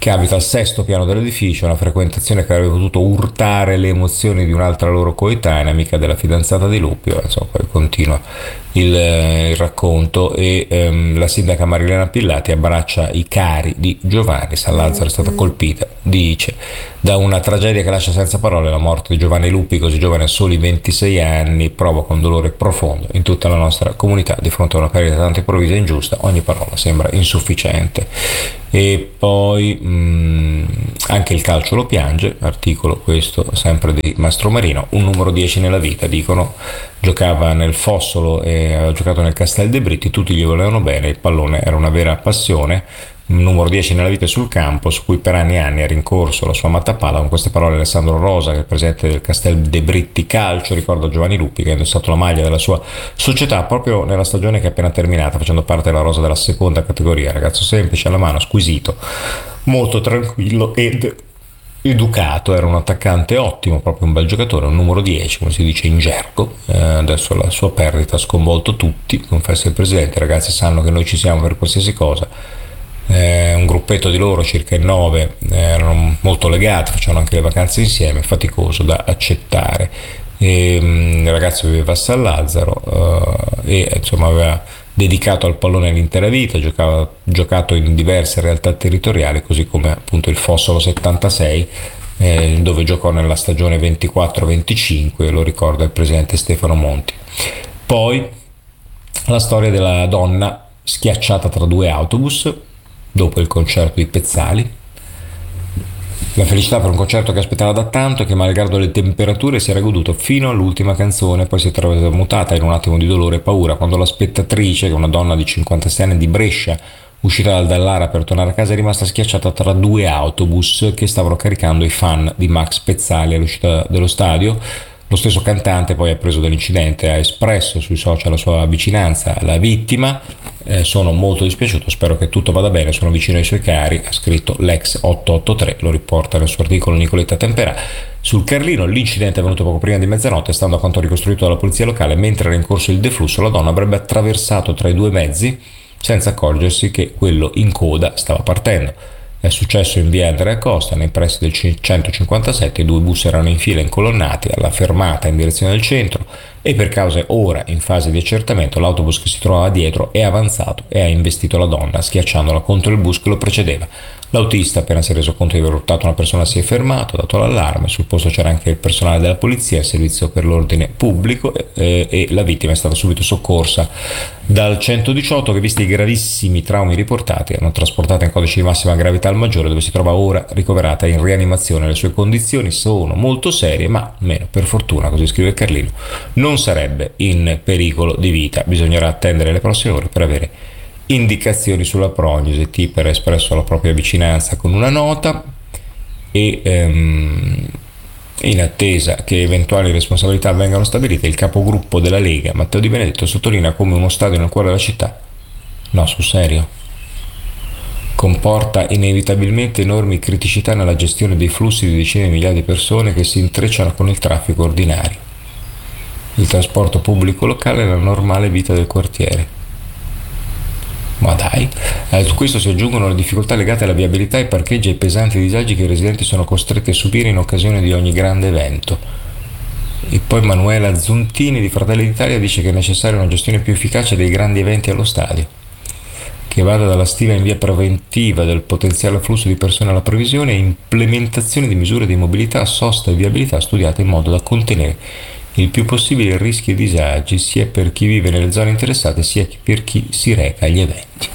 che abita al 6° piano dell'edificio, una frequentazione che avrebbe potuto urtare le emozioni di un'altra loro coetanea, amica della fidanzata di Lupi. Insomma, poi continua il racconto e la sindaca Marilena Pillati abbraccia i cari di Giovanni. San Lazzaro è stata colpita, dice, da una tragedia che lascia senza parole. La morte di Giovanni Lupi, così giovane a soli 26 anni, provoca un dolore profondo in tutta la nostra comunità. Di fronte a una perdita tanto improvvisa e ingiusta, ogni parola sembra insufficiente. E poi anche il calcio lo piange, articolo questo sempre di Mastro Marino. Un numero 10 nella vita, dicono, giocava nel Fossolo e aveva giocato nel Castel de Britti, tutti gli volevano bene, il pallone era una vera passione. Un numero 10 nella vita sul campo, su cui per anni e anni ha rincorso la sua mattapalla. Con queste parole Alessandro Rosa, che è il presidente del Castel de Britti Calcio, ricorda Giovanni Lupi, che ha indossato la maglia della sua società proprio nella stagione che è appena terminata, facendo parte della rosa della seconda categoria. Ragazzo semplice, alla mano, squisito, molto tranquillo ed educato. Era un attaccante ottimo, proprio un bel giocatore, un numero 10 come si dice in gergo. Adesso la sua perdita ha sconvolto tutti, confessa il presidente. I ragazzi sanno che noi ci siamo per qualsiasi cosa. Un gruppetto di loro, circa in 9, erano molto legati, facevano anche le vacanze insieme, faticoso da accettare. Il ragazzo viveva a San Lazzaro e insomma aveva dedicato al pallone l'intera vita, giocato in diverse realtà territoriali, così come appunto il Fossolo 76, dove giocò nella stagione 24-25, lo ricorda il presidente Stefano Monti. Poi la storia della donna schiacciata tra 2 autobus dopo il concerto di Pezzali. La felicità per un concerto che aspettava da tanto e che, malgrado le temperature, si era goduto fino all'ultima canzone. Poi si è trovata mutata in un attimo di dolore e paura quando la spettatrice, che è una donna di 56 anni di Brescia, uscita dal Dallara per tornare a casa, è rimasta schiacciata tra 2 autobus che stavano caricando i fan di Max Pezzali all'uscita dello stadio. Lo stesso cantante poi, appreso dall'incidente, ha espresso sui social la sua vicinanza alla vittima. Sono molto dispiaciuto, spero che tutto vada bene, sono vicino ai suoi cari, ha scritto l'ex 883, lo riporta nel suo articolo Nicoletta Temperà. Sul Carlino l'incidente è avvenuto poco prima di mezzanotte. Stando a quanto ricostruito dalla polizia locale, mentre era in corso il deflusso, la donna avrebbe attraversato tra i 2 mezzi senza accorgersi che quello in coda stava partendo. È successo in via Andrea Costa, nei pressi del 157. I 2 bus erano in fila incolonnati alla fermata in direzione del centro e, per cause ora in fase di accertamento, l'autobus che si trovava dietro è avanzato e ha investito la donna, schiacciandola contro il bus che lo precedeva. L'autista, appena si è reso conto di aver urtato una persona, si è fermato, ha dato l'allarme. Sul posto c'era anche il personale della polizia, il servizio per l'ordine pubblico, e la vittima è stata subito soccorsa dal 118, che, visti i gravissimi traumi riportati, hanno trasportata in codice di massima gravità al Maggiore, dove si trova ora ricoverata in rianimazione. Le sue condizioni sono molto serie, ma almeno per fortuna, così scrive il Carlino, non sarebbe in pericolo di vita. Bisognerà attendere le prossime ore per avere indicazioni sulla prognosi. Tipper ha espresso la propria vicinanza con una nota e in attesa che eventuali responsabilità vengano stabilite, il capogruppo della Lega Matteo Di Benedetto sottolinea come uno stadio nel cuore della città, no, sul serio, comporta inevitabilmente enormi criticità nella gestione dei flussi di decine di migliaia di persone che si intrecciano con il traffico ordinario, il trasporto pubblico locale e la normale vita del quartiere. Ma dai, a questo si aggiungono le difficoltà legate alla viabilità, ai parcheggi e ai pesanti disagi che i residenti sono costretti a subire in occasione di ogni grande evento. E poi Manuela Zuntini di Fratelli d'Italia dice che è necessaria una gestione più efficace dei grandi eventi allo stadio, che vada dalla stima in via preventiva del potenziale afflusso di persone alla previsione e implementazione di misure di mobilità, sosta e viabilità studiate in modo da contenere il più possibile rischi e disagi sia per chi vive nelle zone interessate sia per chi si reca agli eventi.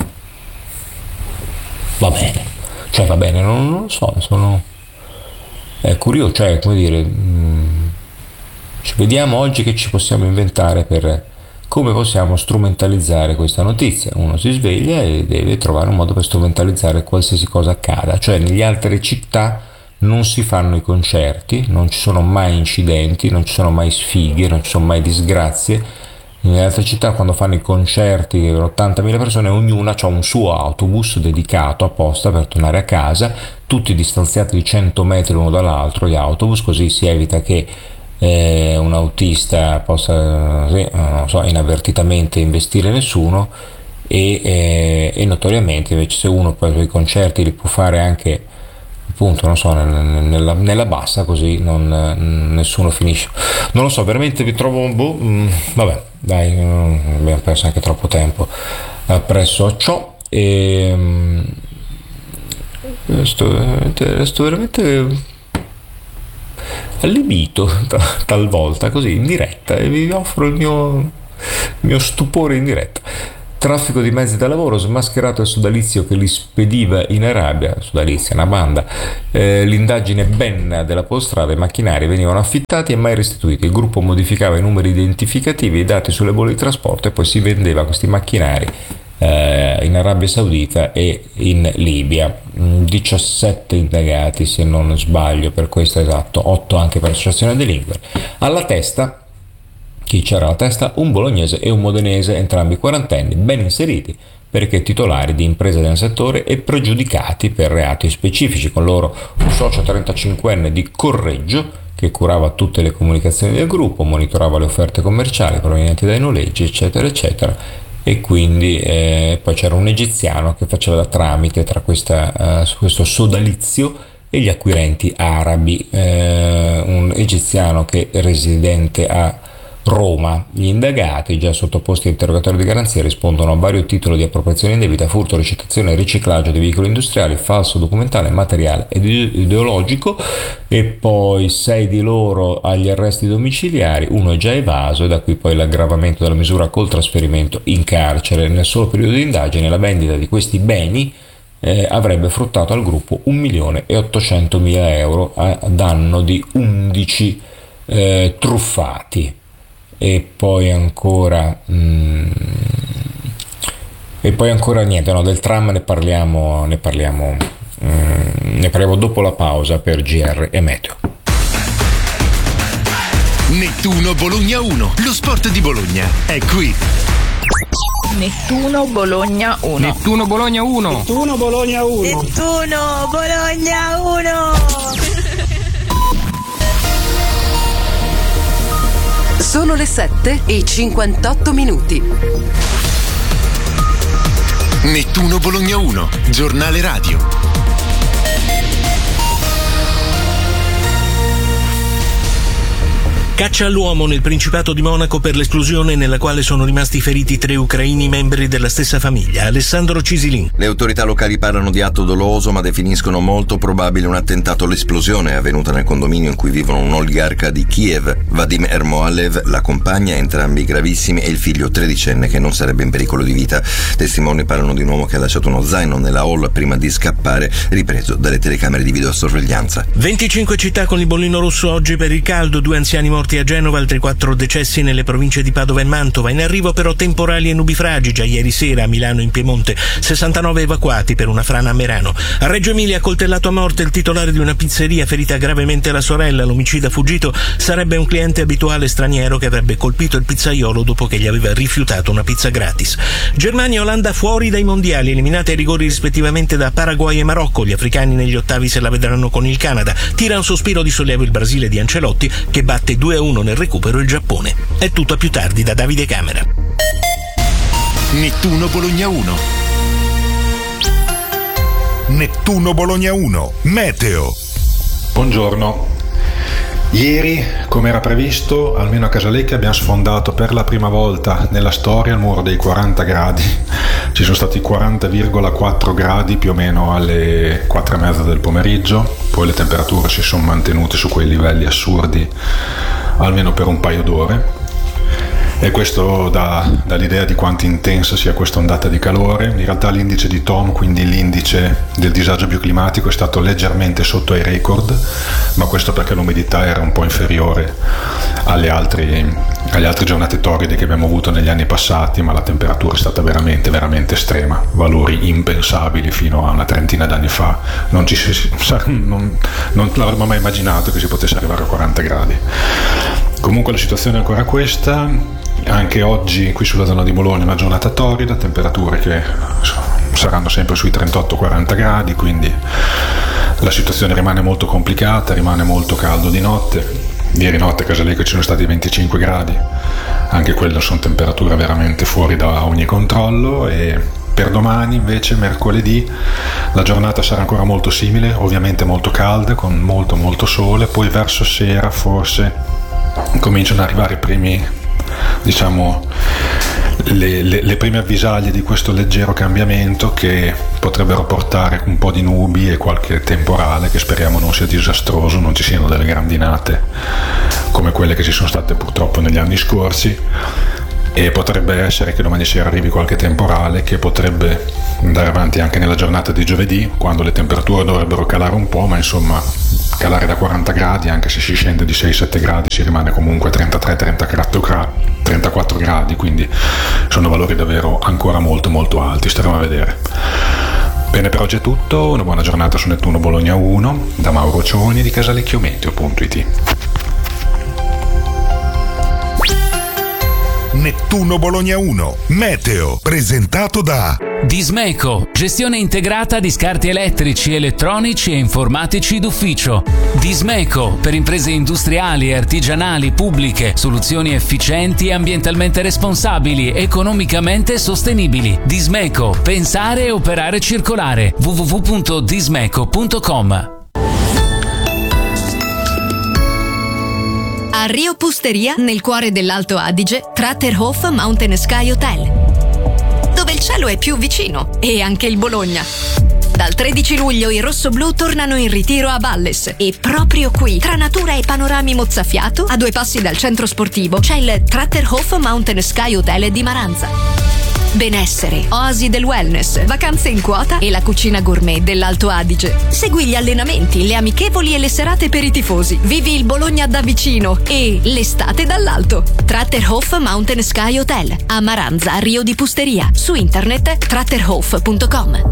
Va bene, non lo so, sono curioso, cioè, come dire, ci vediamo oggi che ci possiamo inventare per come possiamo strumentalizzare questa notizia. Uno si sveglia e deve trovare un modo per strumentalizzare qualsiasi cosa accada, cioè nelle altre città non si fanno i concerti, non ci sono mai incidenti, non ci sono mai sfighe, non ci sono mai disgrazie. Nelle altre città, quando fanno i concerti per 80.000 persone, ognuna ha un suo autobus dedicato apposta per tornare a casa, tutti distanziati di 100 metri l'uno dall'altro gli autobus, così si evita che un autista possa inavvertitamente investire nessuno e notoriamente invece se uno poi i concerti li può fare anche appunto, non so, nella bassa, così nessuno finisce. Non lo so, veramente vi trovo vabbè, dai, abbiamo perso anche troppo tempo presso ciò, e sto veramente allibito talvolta, così in diretta, e vi offro il mio stupore in diretta. Traffico di mezzi da lavoro, smascherato il sodalizio che li spediva in Arabia, sodalizia, una banda, l'indagine Benna della Polstrada, i macchinari venivano affittati e mai restituiti, il gruppo modificava i numeri identificativi, i dati sulle bolle di trasporto, e poi si vendeva questi macchinari in Arabia Saudita e in Libia. 17 indagati, se non sbaglio, per questo, esatto, 8 anche per associazione delinquere. Alla testa, chi c'era alla testa? Un bolognese e un modenese, entrambi quarantenni, ben inseriti perché titolari di imprese del settore e pregiudicati per reati specifici. Con loro un socio 35enne di Correggio che curava tutte le comunicazioni del gruppo, monitorava le offerte commerciali provenienti dai noleggi, eccetera eccetera, e quindi poi c'era un egiziano che faceva da tramite tra questo sodalizio e gli acquirenti arabi, un egiziano che è residente a Roma. Gli indagati, già sottoposti a interrogatorio di garanzia, rispondono a vario titolo di appropriazione indebita, furto, ricettazione e riciclaggio di veicoli industriali, falso documentale, materiale ed ideologico, e poi 6 di loro agli arresti domiciliari, uno è già evaso, e da qui poi l'aggravamento della misura col trasferimento in carcere. Nel solo periodo di indagine la vendita di questi beni avrebbe fruttato al gruppo 1.800.000 euro a danno di 11 truffati. E poi ancora niente, no, del tram ne parliamo dopo la pausa per GR e Meteo. Nettuno Bologna 1, lo sport di Bologna è qui. Nettuno Bologna 1. Nettuno Bologna 1. Nettuno Bologna 1. Nettuno Bologna 1. Sono le 7:58. Nettuno Bologna 1, giornale radio. Caccia all'uomo nel Principato di Monaco per l'esplosione nella quale sono rimasti feriti 3 ucraini membri della stessa famiglia. Alessandro Cisilin. Le autorità locali parlano di atto doloso, ma definiscono molto probabile un attentato. L'esplosione è avvenuta nel condominio in cui vivono un oligarca di Kiev, Vadim Ermoalev, la compagna, entrambi gravissimi, e il figlio 13enne che non sarebbe in pericolo di vita. Testimoni parlano di un uomo che ha lasciato uno zaino nella hall prima di scappare, ripreso dalle telecamere di videosorveglianza. 25 città con il bollino rosso oggi per il caldo, 2 anziani morti a Genova, altri 4 decessi nelle province di Padova e Mantova. In arrivo però temporali e nubifragi, già ieri sera a Milano in Piemonte, 69 evacuati per una frana a Merano. A Reggio Emilia, accoltellato a morte il titolare di una pizzeria, ferita gravemente la sorella. L'omicida fuggito sarebbe un cliente abituale straniero che avrebbe colpito il pizzaiolo dopo che gli aveva rifiutato una pizza gratis. Germania e Olanda fuori dai mondiali, eliminate ai rigori rispettivamente da Paraguay e Marocco. Gli africani negli ottavi se la vedranno con il Canada. Tira un sospiro di sollievo il Brasile di Ancelotti, che batte 2-1 nel recupero il Giappone. È tutto a più tardi da Davide Camera. Nettuno Bologna 1. Nettuno Bologna 1. Meteo. Buongiorno. Ieri, come era previsto, almeno a Casalecchia abbiamo sfondato per la prima volta nella storia il muro dei 40 gradi. Ci sono stati 40,4 gradi più o meno alle 4:30 del pomeriggio, poi le temperature si sono mantenute su quei livelli assurdi almeno per un paio d'ore. E questo dà l'idea di quanto intensa sia questa ondata di calore. In realtà l'indice di Tom, quindi l'indice del disagio bioclimatico, è stato leggermente sotto ai record, ma questo perché l'umidità era un po' inferiore alle altre giornate torride che abbiamo avuto negli anni passati, ma la temperatura è stata veramente, veramente estrema, valori impensabili fino a una trentina d'anni fa. Non l'avremmo mai immaginato che si potesse arrivare a 40 gradi. Comunque la situazione è ancora questa. Anche oggi qui sulla zona di Bologna una giornata torrida, temperature che saranno sempre sui 38-40 gradi, quindi la situazione rimane molto complicata, rimane molto caldo di notte. Ieri notte a Casalecchio ci sono stati 25 gradi, anche quelle sono temperature veramente fuori da ogni controllo, e Per domani invece, mercoledì, la giornata sarà ancora molto simile, ovviamente molto calda, con molto sole, poi verso sera forse cominciano ad arrivare i primi, diciamo, le prime avvisaglie di questo leggero cambiamento che potrebbero portare un po' di nubi e qualche temporale, che speriamo non sia disastroso, non ci siano delle grandinate come quelle che ci sono state purtroppo negli anni scorsi. E potrebbe essere che domani sera arrivi qualche temporale che potrebbe andare avanti anche nella giornata di giovedì, quando le temperature dovrebbero calare un po', ma insomma calare da 40 gradi, anche se si scende di 6-7 gradi si rimane comunque 33-34 gradi, quindi sono valori davvero ancora molto alti, staremo a vedere. Bene, per oggi è tutto, una buona giornata su Nettuno Bologna 1 da Mauro Cioni di Casalecchiometeo.it. Nettuno Bologna 1 Meteo, presentato da Dismeco, gestione integrata di scarti elettrici, elettronici e informatici d'ufficio. Dismeco, per imprese industriali, artigianali, pubbliche, soluzioni efficienti e ambientalmente responsabili, economicamente sostenibili. Dismeco, pensare e operare circolare. www.dismeco.com. A Rio Pusteria, nel cuore dell'Alto Adige, Tratterhof Mountain Sky Hotel, dove il cielo è più vicino, e anche il Bologna. Dal 13 luglio i rossoblù tornano in ritiro a Valles e proprio qui, tra natura e panorami mozzafiato, a 2 passi dal centro sportivo, c'è il Tratterhof Mountain Sky Hotel di Maranza. Benessere, oasi del wellness, vacanze in quota e la cucina gourmet dell'Alto Adige. Segui gli allenamenti, le amichevoli e le serate per i tifosi. Vivi il Bologna da vicino e l'estate dall'alto. Tratterhof Mountain Sky Hotel a Maranza, Rio di Pusteria. Su internet tratterhof.com.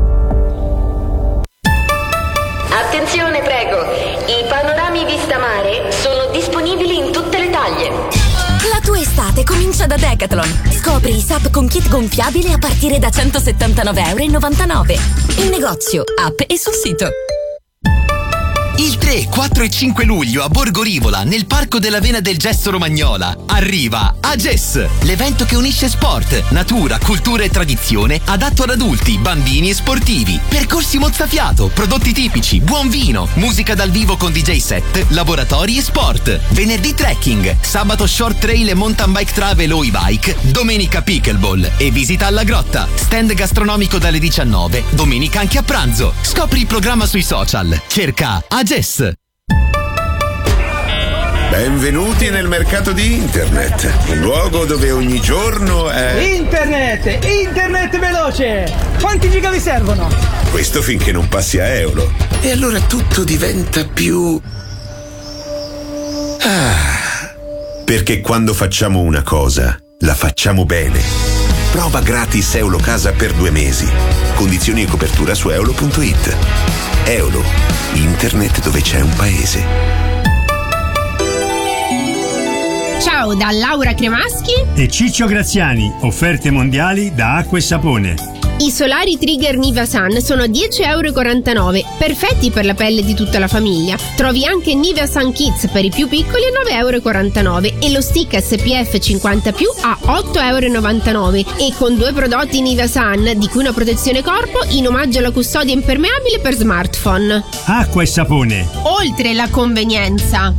Attenzione, prego. I panorami vista mare sono disponibili in tutte le taglie. La tua estate comincia da Decathlon. Scopri i SUP con kit gonfiabile a partire da €179,99. In negozio, app e sul sito. Il 3, 4 e 5 luglio a Borgo Rivola, nel Parco della Vena del Gesso Romagnola, arriva AGES, l'evento che unisce sport, natura, cultura e tradizione, adatto ad adulti, bambini e sportivi. Percorsi mozzafiato, prodotti tipici, buon vino, musica dal vivo con DJ set, laboratori e sport. Venerdì trekking, sabato short trail e mountain bike travel o e-bike, domenica pickleball e visita alla grotta. Stand gastronomico dalle 19, domenica anche a pranzo. Scopri il programma sui social. Cerca AGES. Benvenuti nel mercato di internet, un luogo dove ogni giorno è... Internet veloce! Quanti giga vi servono? Questo finché non passi a euro. E allora tutto diventa più... Perché quando facciamo una cosa, la facciamo bene. Prova gratis Eulocasa per 2 mesi. Condizioni e copertura su eolo.it. Eolo, internet dove c'è un paese. Ciao da Laura Cremaschi e Ciccio Graziani, offerte mondiali da Acqua e Sapone. I solari Trigger Niva Sun sono €10,49€, perfetti per la pelle di tutta la famiglia. Trovi anche Nivea Sun Kids per i più piccoli a €9,49€ e lo stick SPF 50+ a €8,99€, e con 2 prodotti Nivea Sun, di cui una protezione corpo, in omaggio alla custodia impermeabile per smartphone. Acqua e Sapone, oltre la convenienza.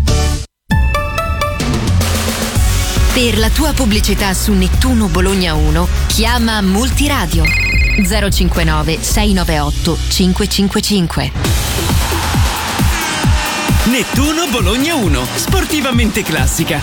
Per la tua pubblicità su Nettuno Bologna 1, chiama Multiradio 059 698 555. Nettuno Bologna 1, sportivamente classica.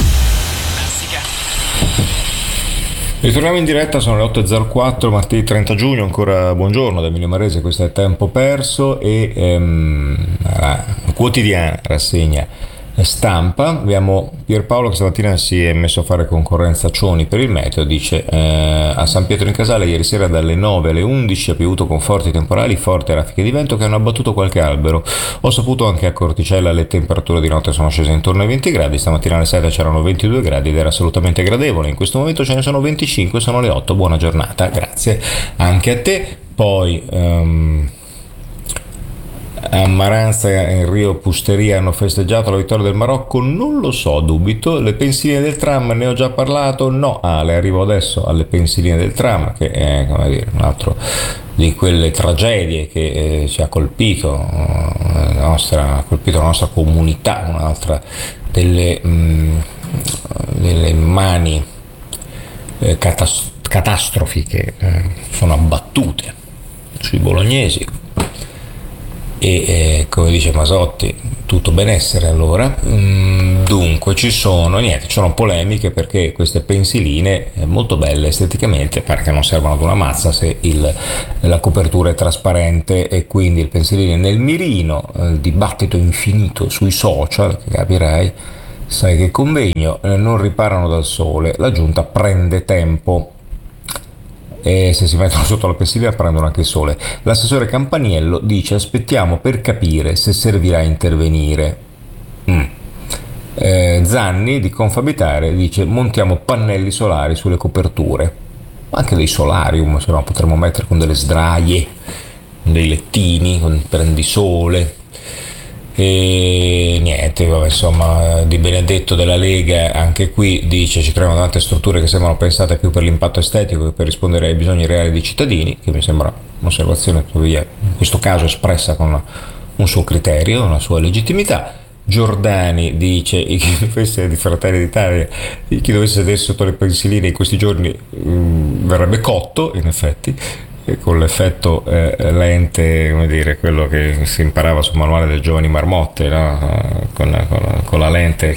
Ritorniamo in diretta, sono le 8.04, martedì 30 giugno, ancora buongiorno da Emilio Marrese, questo è Tempo Perso e la quotidiana rassegna stampa. Abbiamo Pierpaolo che stamattina si è messo a fare concorrenza a Cioni per il meteo, dice a San Pietro in Casale ieri sera dalle 9 alle 11 ha piovuto con forti temporali, forti raffiche di vento che hanno abbattuto qualche albero. Ho saputo anche a Corticella le temperature di notte sono scese intorno ai 20 gradi, stamattina alle 7 c'erano 22 gradi ed era assolutamente gradevole, in questo momento ce ne sono 25, sono le 8, buona giornata, grazie anche a te. Poi A Maranza in Rio Pusteria hanno festeggiato la vittoria del Marocco? Non lo so, dubito. Le pensiline del tram, ne ho già parlato? No, le arrivo adesso alle pensiline del tram, che è, come dire, un altro di quelle tragedie che ci ha colpito, ha colpito la nostra comunità, un'altra delle mani catastrofi che sono abbattute sui bolognesi. E come dice Masotti, tutto benessere allora. Dunque ci sono polemiche perché queste pensiline molto belle esteticamente pare che non servono ad una mazza se la copertura è trasparente, e quindi il pensilino nel mirino, il dibattito infinito sui social, che capirai, sai che convegno, non riparano dal sole, la giunta prende tempo. E se si mettono sotto la pensilina prendono anche il sole. L'assessore Campaniello dice: aspettiamo per capire se servirà a intervenire. Zanni di Confabitare dice: montiamo pannelli solari sulle coperture, anche dei solarium, se no potremmo mettere con delle sdraie, con dei lettini, con prendisole. E niente, vabbè, insomma, Di Benedetto della Lega anche qui dice: ci creano tante strutture che sembrano pensate più per l'impatto estetico che per rispondere ai bisogni reali dei cittadini, che mi sembra un'osservazione tuttavia in questo caso espressa con un suo criterio, una sua legittimità. Giordani dice: chi dovesse di Fratelli d'Italia, chi dovesse sedere sotto le pensiline in questi giorni verrebbe cotto, in effetti, con l'effetto lente, come dire, quello che si imparava sul manuale del Giovani Marmotte, no? con la lente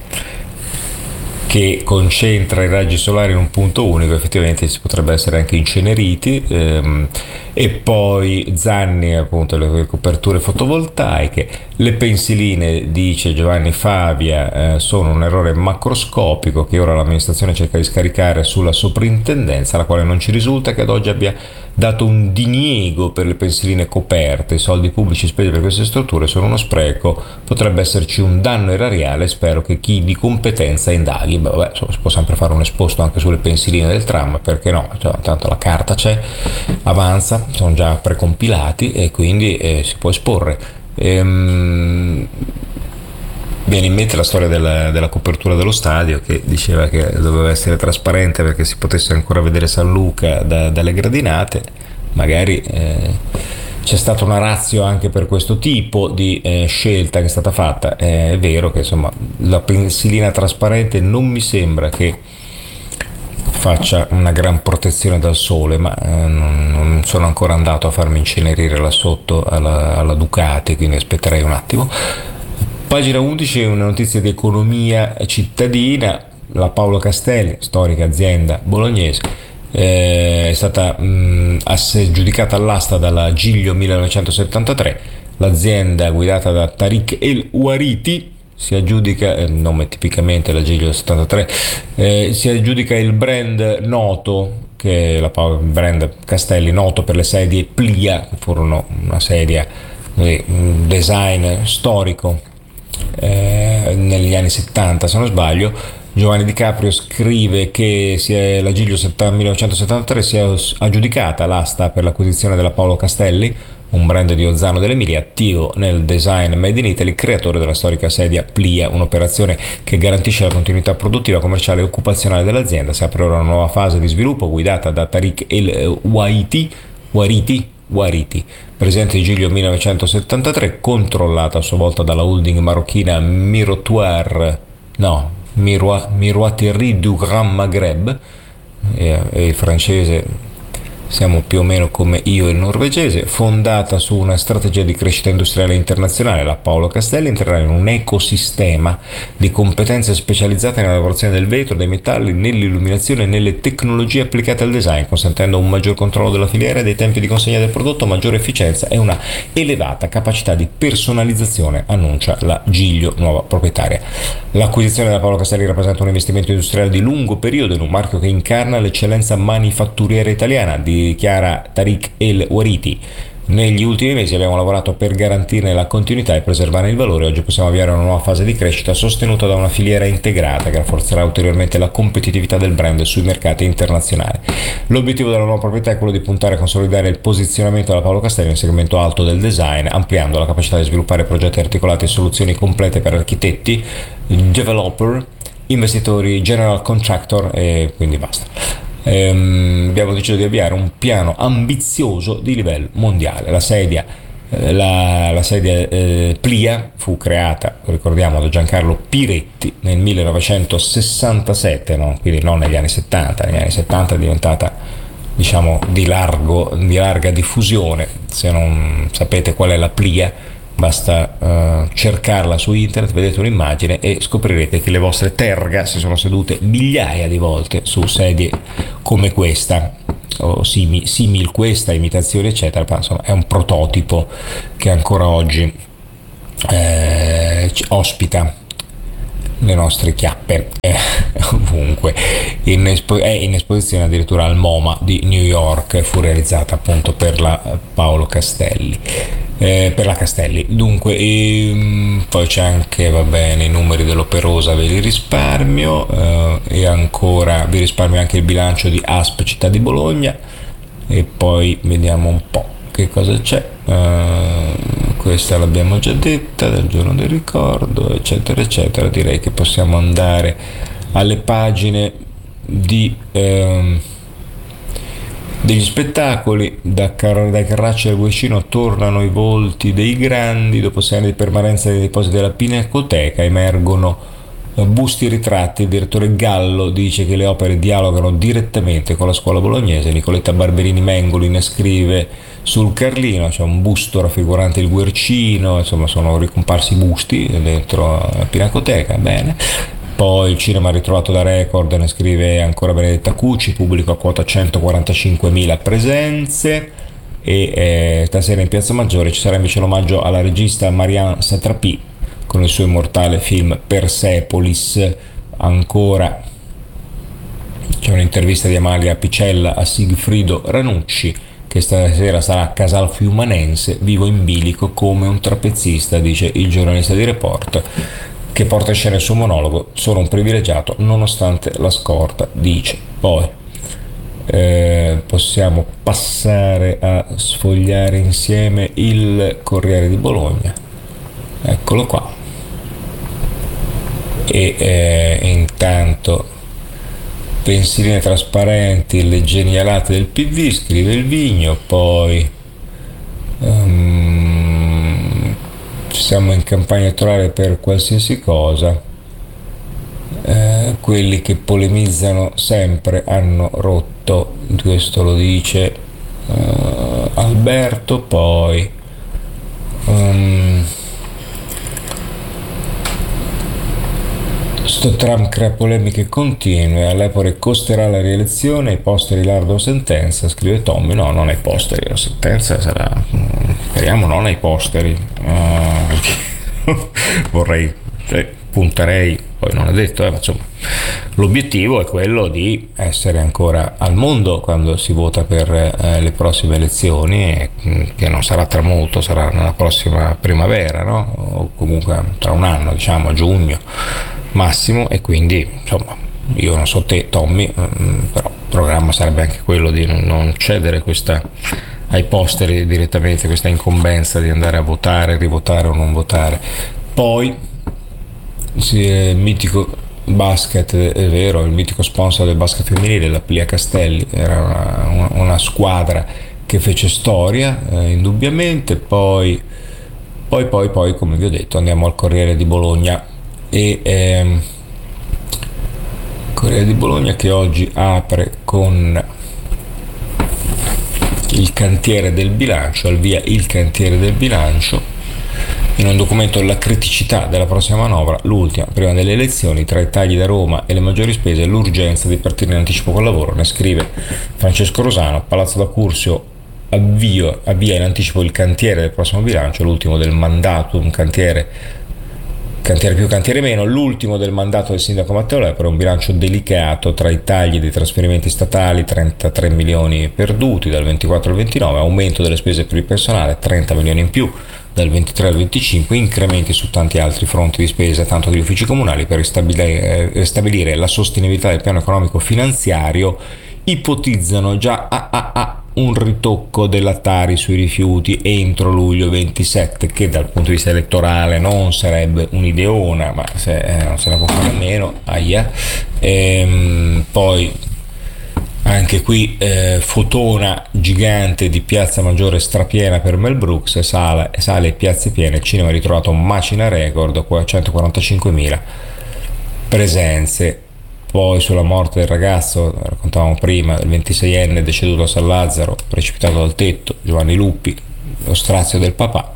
che concentra i raggi solari in un punto unico. Effettivamente si potrebbe essere anche inceneriti. E poi Zanni, appunto, le coperture fotovoltaiche. Le pensiline, dice Giovanni Favia, sono un errore macroscopico che ora l'amministrazione cerca di scaricare sulla soprintendenza, la quale non ci risulta che ad oggi abbia dato un diniego per le pensiline coperte. I soldi pubblici spesi per queste strutture sono uno spreco, potrebbe esserci un danno erariale, spero che chi di competenza indaghi. Vabbè, si può sempre fare un esposto anche sulle pensiline del tram, perché no? Cioè, tanto la carta c'è, avanza, sono già precompilati e quindi si può esporre. Viene in mente la storia della copertura dello stadio, che diceva che doveva essere trasparente perché si potesse ancora vedere San Luca dalle gradinate. Magari c'è stata una ratio anche per questo tipo di scelta che è stata fatta. È vero che insomma la pensilina trasparente non mi sembra che faccia una gran protezione dal sole, ma non sono ancora andato a farmi incenerire là sotto alla Ducati, quindi aspetterei un attimo. Pagina 11, una notizia di economia cittadina. La Paolo Castelli, storica azienda bolognese, è stata aggiudicata all'asta dalla Giglio 1973. L'azienda, guidata da Tariq El Ouariti, si aggiudica, nome tipicamente la Giglio 73, si aggiudica il brand noto, che è il brand Castelli, noto per le sedie Plia, che furono una sedia, un design storico negli anni 70, se non sbaglio. Giovanni Di Caprio scrive che la Giglio 1973 si è aggiudicata l'asta per l'acquisizione della Paolo Castelli, un brand di Ozzano dell'Emilia attivo nel design made in Italy, creatore della storica sedia Plia, un'operazione che garantisce la continuità produttiva, commerciale e occupazionale dell'azienda. Si apre ora una nuova fase di sviluppo guidata da Tariq El Ouariti, presidente di Giglio 1973, controllata a sua volta dalla holding marocchina Miroiterie du Grand Maghreb, e il francese siamo più o meno come io e il norvegese. Fondata su una strategia di crescita industriale internazionale, la Paolo Castelli entrerà in un ecosistema di competenze specializzate nella lavorazione del vetro, dei metalli, nell'illuminazione e nelle tecnologie applicate al design, consentendo un maggior controllo della filiera e dei tempi di consegna del prodotto, maggiore efficienza e una elevata capacità di personalizzazione, annuncia la Giglio, nuova proprietaria. L'acquisizione della Paolo Castelli rappresenta un investimento industriale di lungo periodo in un marchio che incarna l'eccellenza manifatturiera italiana, dichiara Tariq El Ouariti. Negli ultimi mesi abbiamo lavorato per garantirne la continuità e preservare il valore. Oggi possiamo avviare una nuova fase di crescita sostenuta da una filiera integrata che rafforzerà ulteriormente la competitività del brand sui mercati internazionali. L'obiettivo della nuova proprietà è quello di puntare a consolidare il posizionamento della Paolo Castelli nel segmento alto del design, ampliando la capacità di sviluppare progetti articolati e soluzioni complete per architetti, developer, investitori, general contractor e quindi basta. Abbiamo deciso di avviare un piano ambizioso di livello mondiale. La sedia Plia fu creata, ricordiamo, da Giancarlo Piretti nel 1967, no? Quindi non negli anni 70. Negli anni 70 è diventata, diciamo, di larga diffusione. Se non sapete qual è la Plia, basta cercarla su internet, vedete un'immagine e scoprirete che le vostre terga si sono sedute migliaia di volte su sedie come questa o simil questa, imitazioni eccetera, ma insomma è un prototipo che ancora oggi ospita le nostre chiappe ovunque. È in esposizione addirittura al MoMA di New York, fu realizzata appunto per la Paolo Castelli. Per la Castelli. Dunque, poi c'è anche, va bene, i numeri dell'Operosa ve li risparmio, e ancora vi risparmio anche il bilancio di ASP Città di Bologna, e poi vediamo un po' che cosa c'è. Questa l'abbiamo già detta, del giorno del ricordo, eccetera eccetera. Direi che possiamo andare alle pagine degli spettacoli. Dai Carracci al Guercino tornano i volti dei grandi. Dopo 6 anni di permanenza nei depositi della Pinacoteca emergono busti ritratti. Il direttore Gallo dice che le opere dialogano direttamente con la scuola bolognese. Nicoletta Barberini Mengoli ne scrive sul Carlino, c'è un busto raffigurante il Guercino, insomma sono ricomparsi busti dentro la Pinacoteca, bene. Poi il cinema ritrovato da Record, ne scrive ancora Benedetta Cucci, pubblico a quota 145.000 presenze. E stasera in Piazza Maggiore ci sarà invece l'omaggio alla regista Marianne Satrapi con il suo immortale film Persepolis. Ancora c'è un'intervista di Amalia Picella a Sigfrido Ranucci, che stasera sarà a Casal Fiumanense, vivo in bilico come un trapezzista, dice il giornalista di Report, che porta in scena il suo monologo "Sono un privilegiato nonostante la scorta", dice. Poi possiamo passare a sfogliare insieme il Corriere di Bologna, eccolo qua, e intanto pensiline trasparenti, le genialate del PD, scrive il Vigno. Poi siamo in campagna elettorale per qualsiasi cosa, quelli che polemizzano sempre hanno rotto, questo lo dice Alberto. Poi sto Trump crea polemiche continue, all'Epore costerà la rielezione, i posteri lardo sentenza, scrive Tommy. No, non ai posteri, la sentenza sarà, speriamo non ai posteri, vorrei, punterei, poi non è detto, ma insomma l'obiettivo è quello di essere ancora al mondo quando si vota per le prossime elezioni, che non sarà tra molto, sarà nella prossima primavera, no? O comunque tra un anno, diciamo a giugno massimo, e quindi insomma io non so te Tommy, però il programma sarebbe anche quello di non cedere ai posteri direttamente, questa incombenza di andare a votare, rivotare o non votare. Poi mitico basket, è vero, il mitico sponsor del basket femminile, la Plia Castelli, era una squadra che fece storia, indubbiamente. Poi come vi ho detto, andiamo al Corriere di Bologna, e Corriere di Bologna che oggi apre con il cantiere del bilancio, al via il cantiere del bilancio, in un documento la criticità della prossima manovra, l'ultima prima delle elezioni, tra i tagli da Roma e le maggiori spese, l'urgenza di partire in anticipo col lavoro, ne scrive Francesco Rosano. Palazzo da Curzio avvia in anticipo il cantiere del prossimo bilancio, l'ultimo del mandato, un cantiere cantiere più, cantiere meno. L'ultimo del mandato del sindaco Matteo Lepore, un bilancio delicato tra i tagli dei trasferimenti statali, 33 milioni perduti dal 24 al 29, aumento delle spese per il personale, 30 milioni in più dal 23 al 25, incrementi su tanti altri fronti di spesa, tanto degli uffici comunali, per ristabilire la sostenibilità del piano economico finanziario. Ipotizzano già un ritocco della Tari sui rifiuti entro luglio 27, che dal punto di vista elettorale non sarebbe un'ideona, ma non se la può fare a meno. Poi anche qui fotona gigante di Piazza Maggiore strapiena per Mel Brooks, sale piazze piene, il cinema ha ritrovato un macina record, 145.000 presenze. Poi sulla morte del ragazzo, raccontavamo prima, del 26enne deceduto a San Lazzaro, precipitato dal tetto, Giovanni Luppi, lo strazio del papà,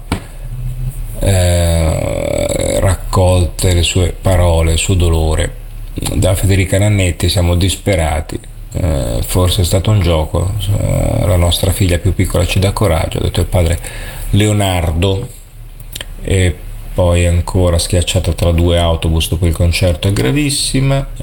raccolte le sue parole, il suo dolore. Da Federica Nannetti: siamo disperati, forse è stato un gioco, la nostra figlia più piccola ci dà coraggio, ha detto il padre Leonardo. E poi ancora: schiacciata tra due autobus dopo il concerto è gravissima.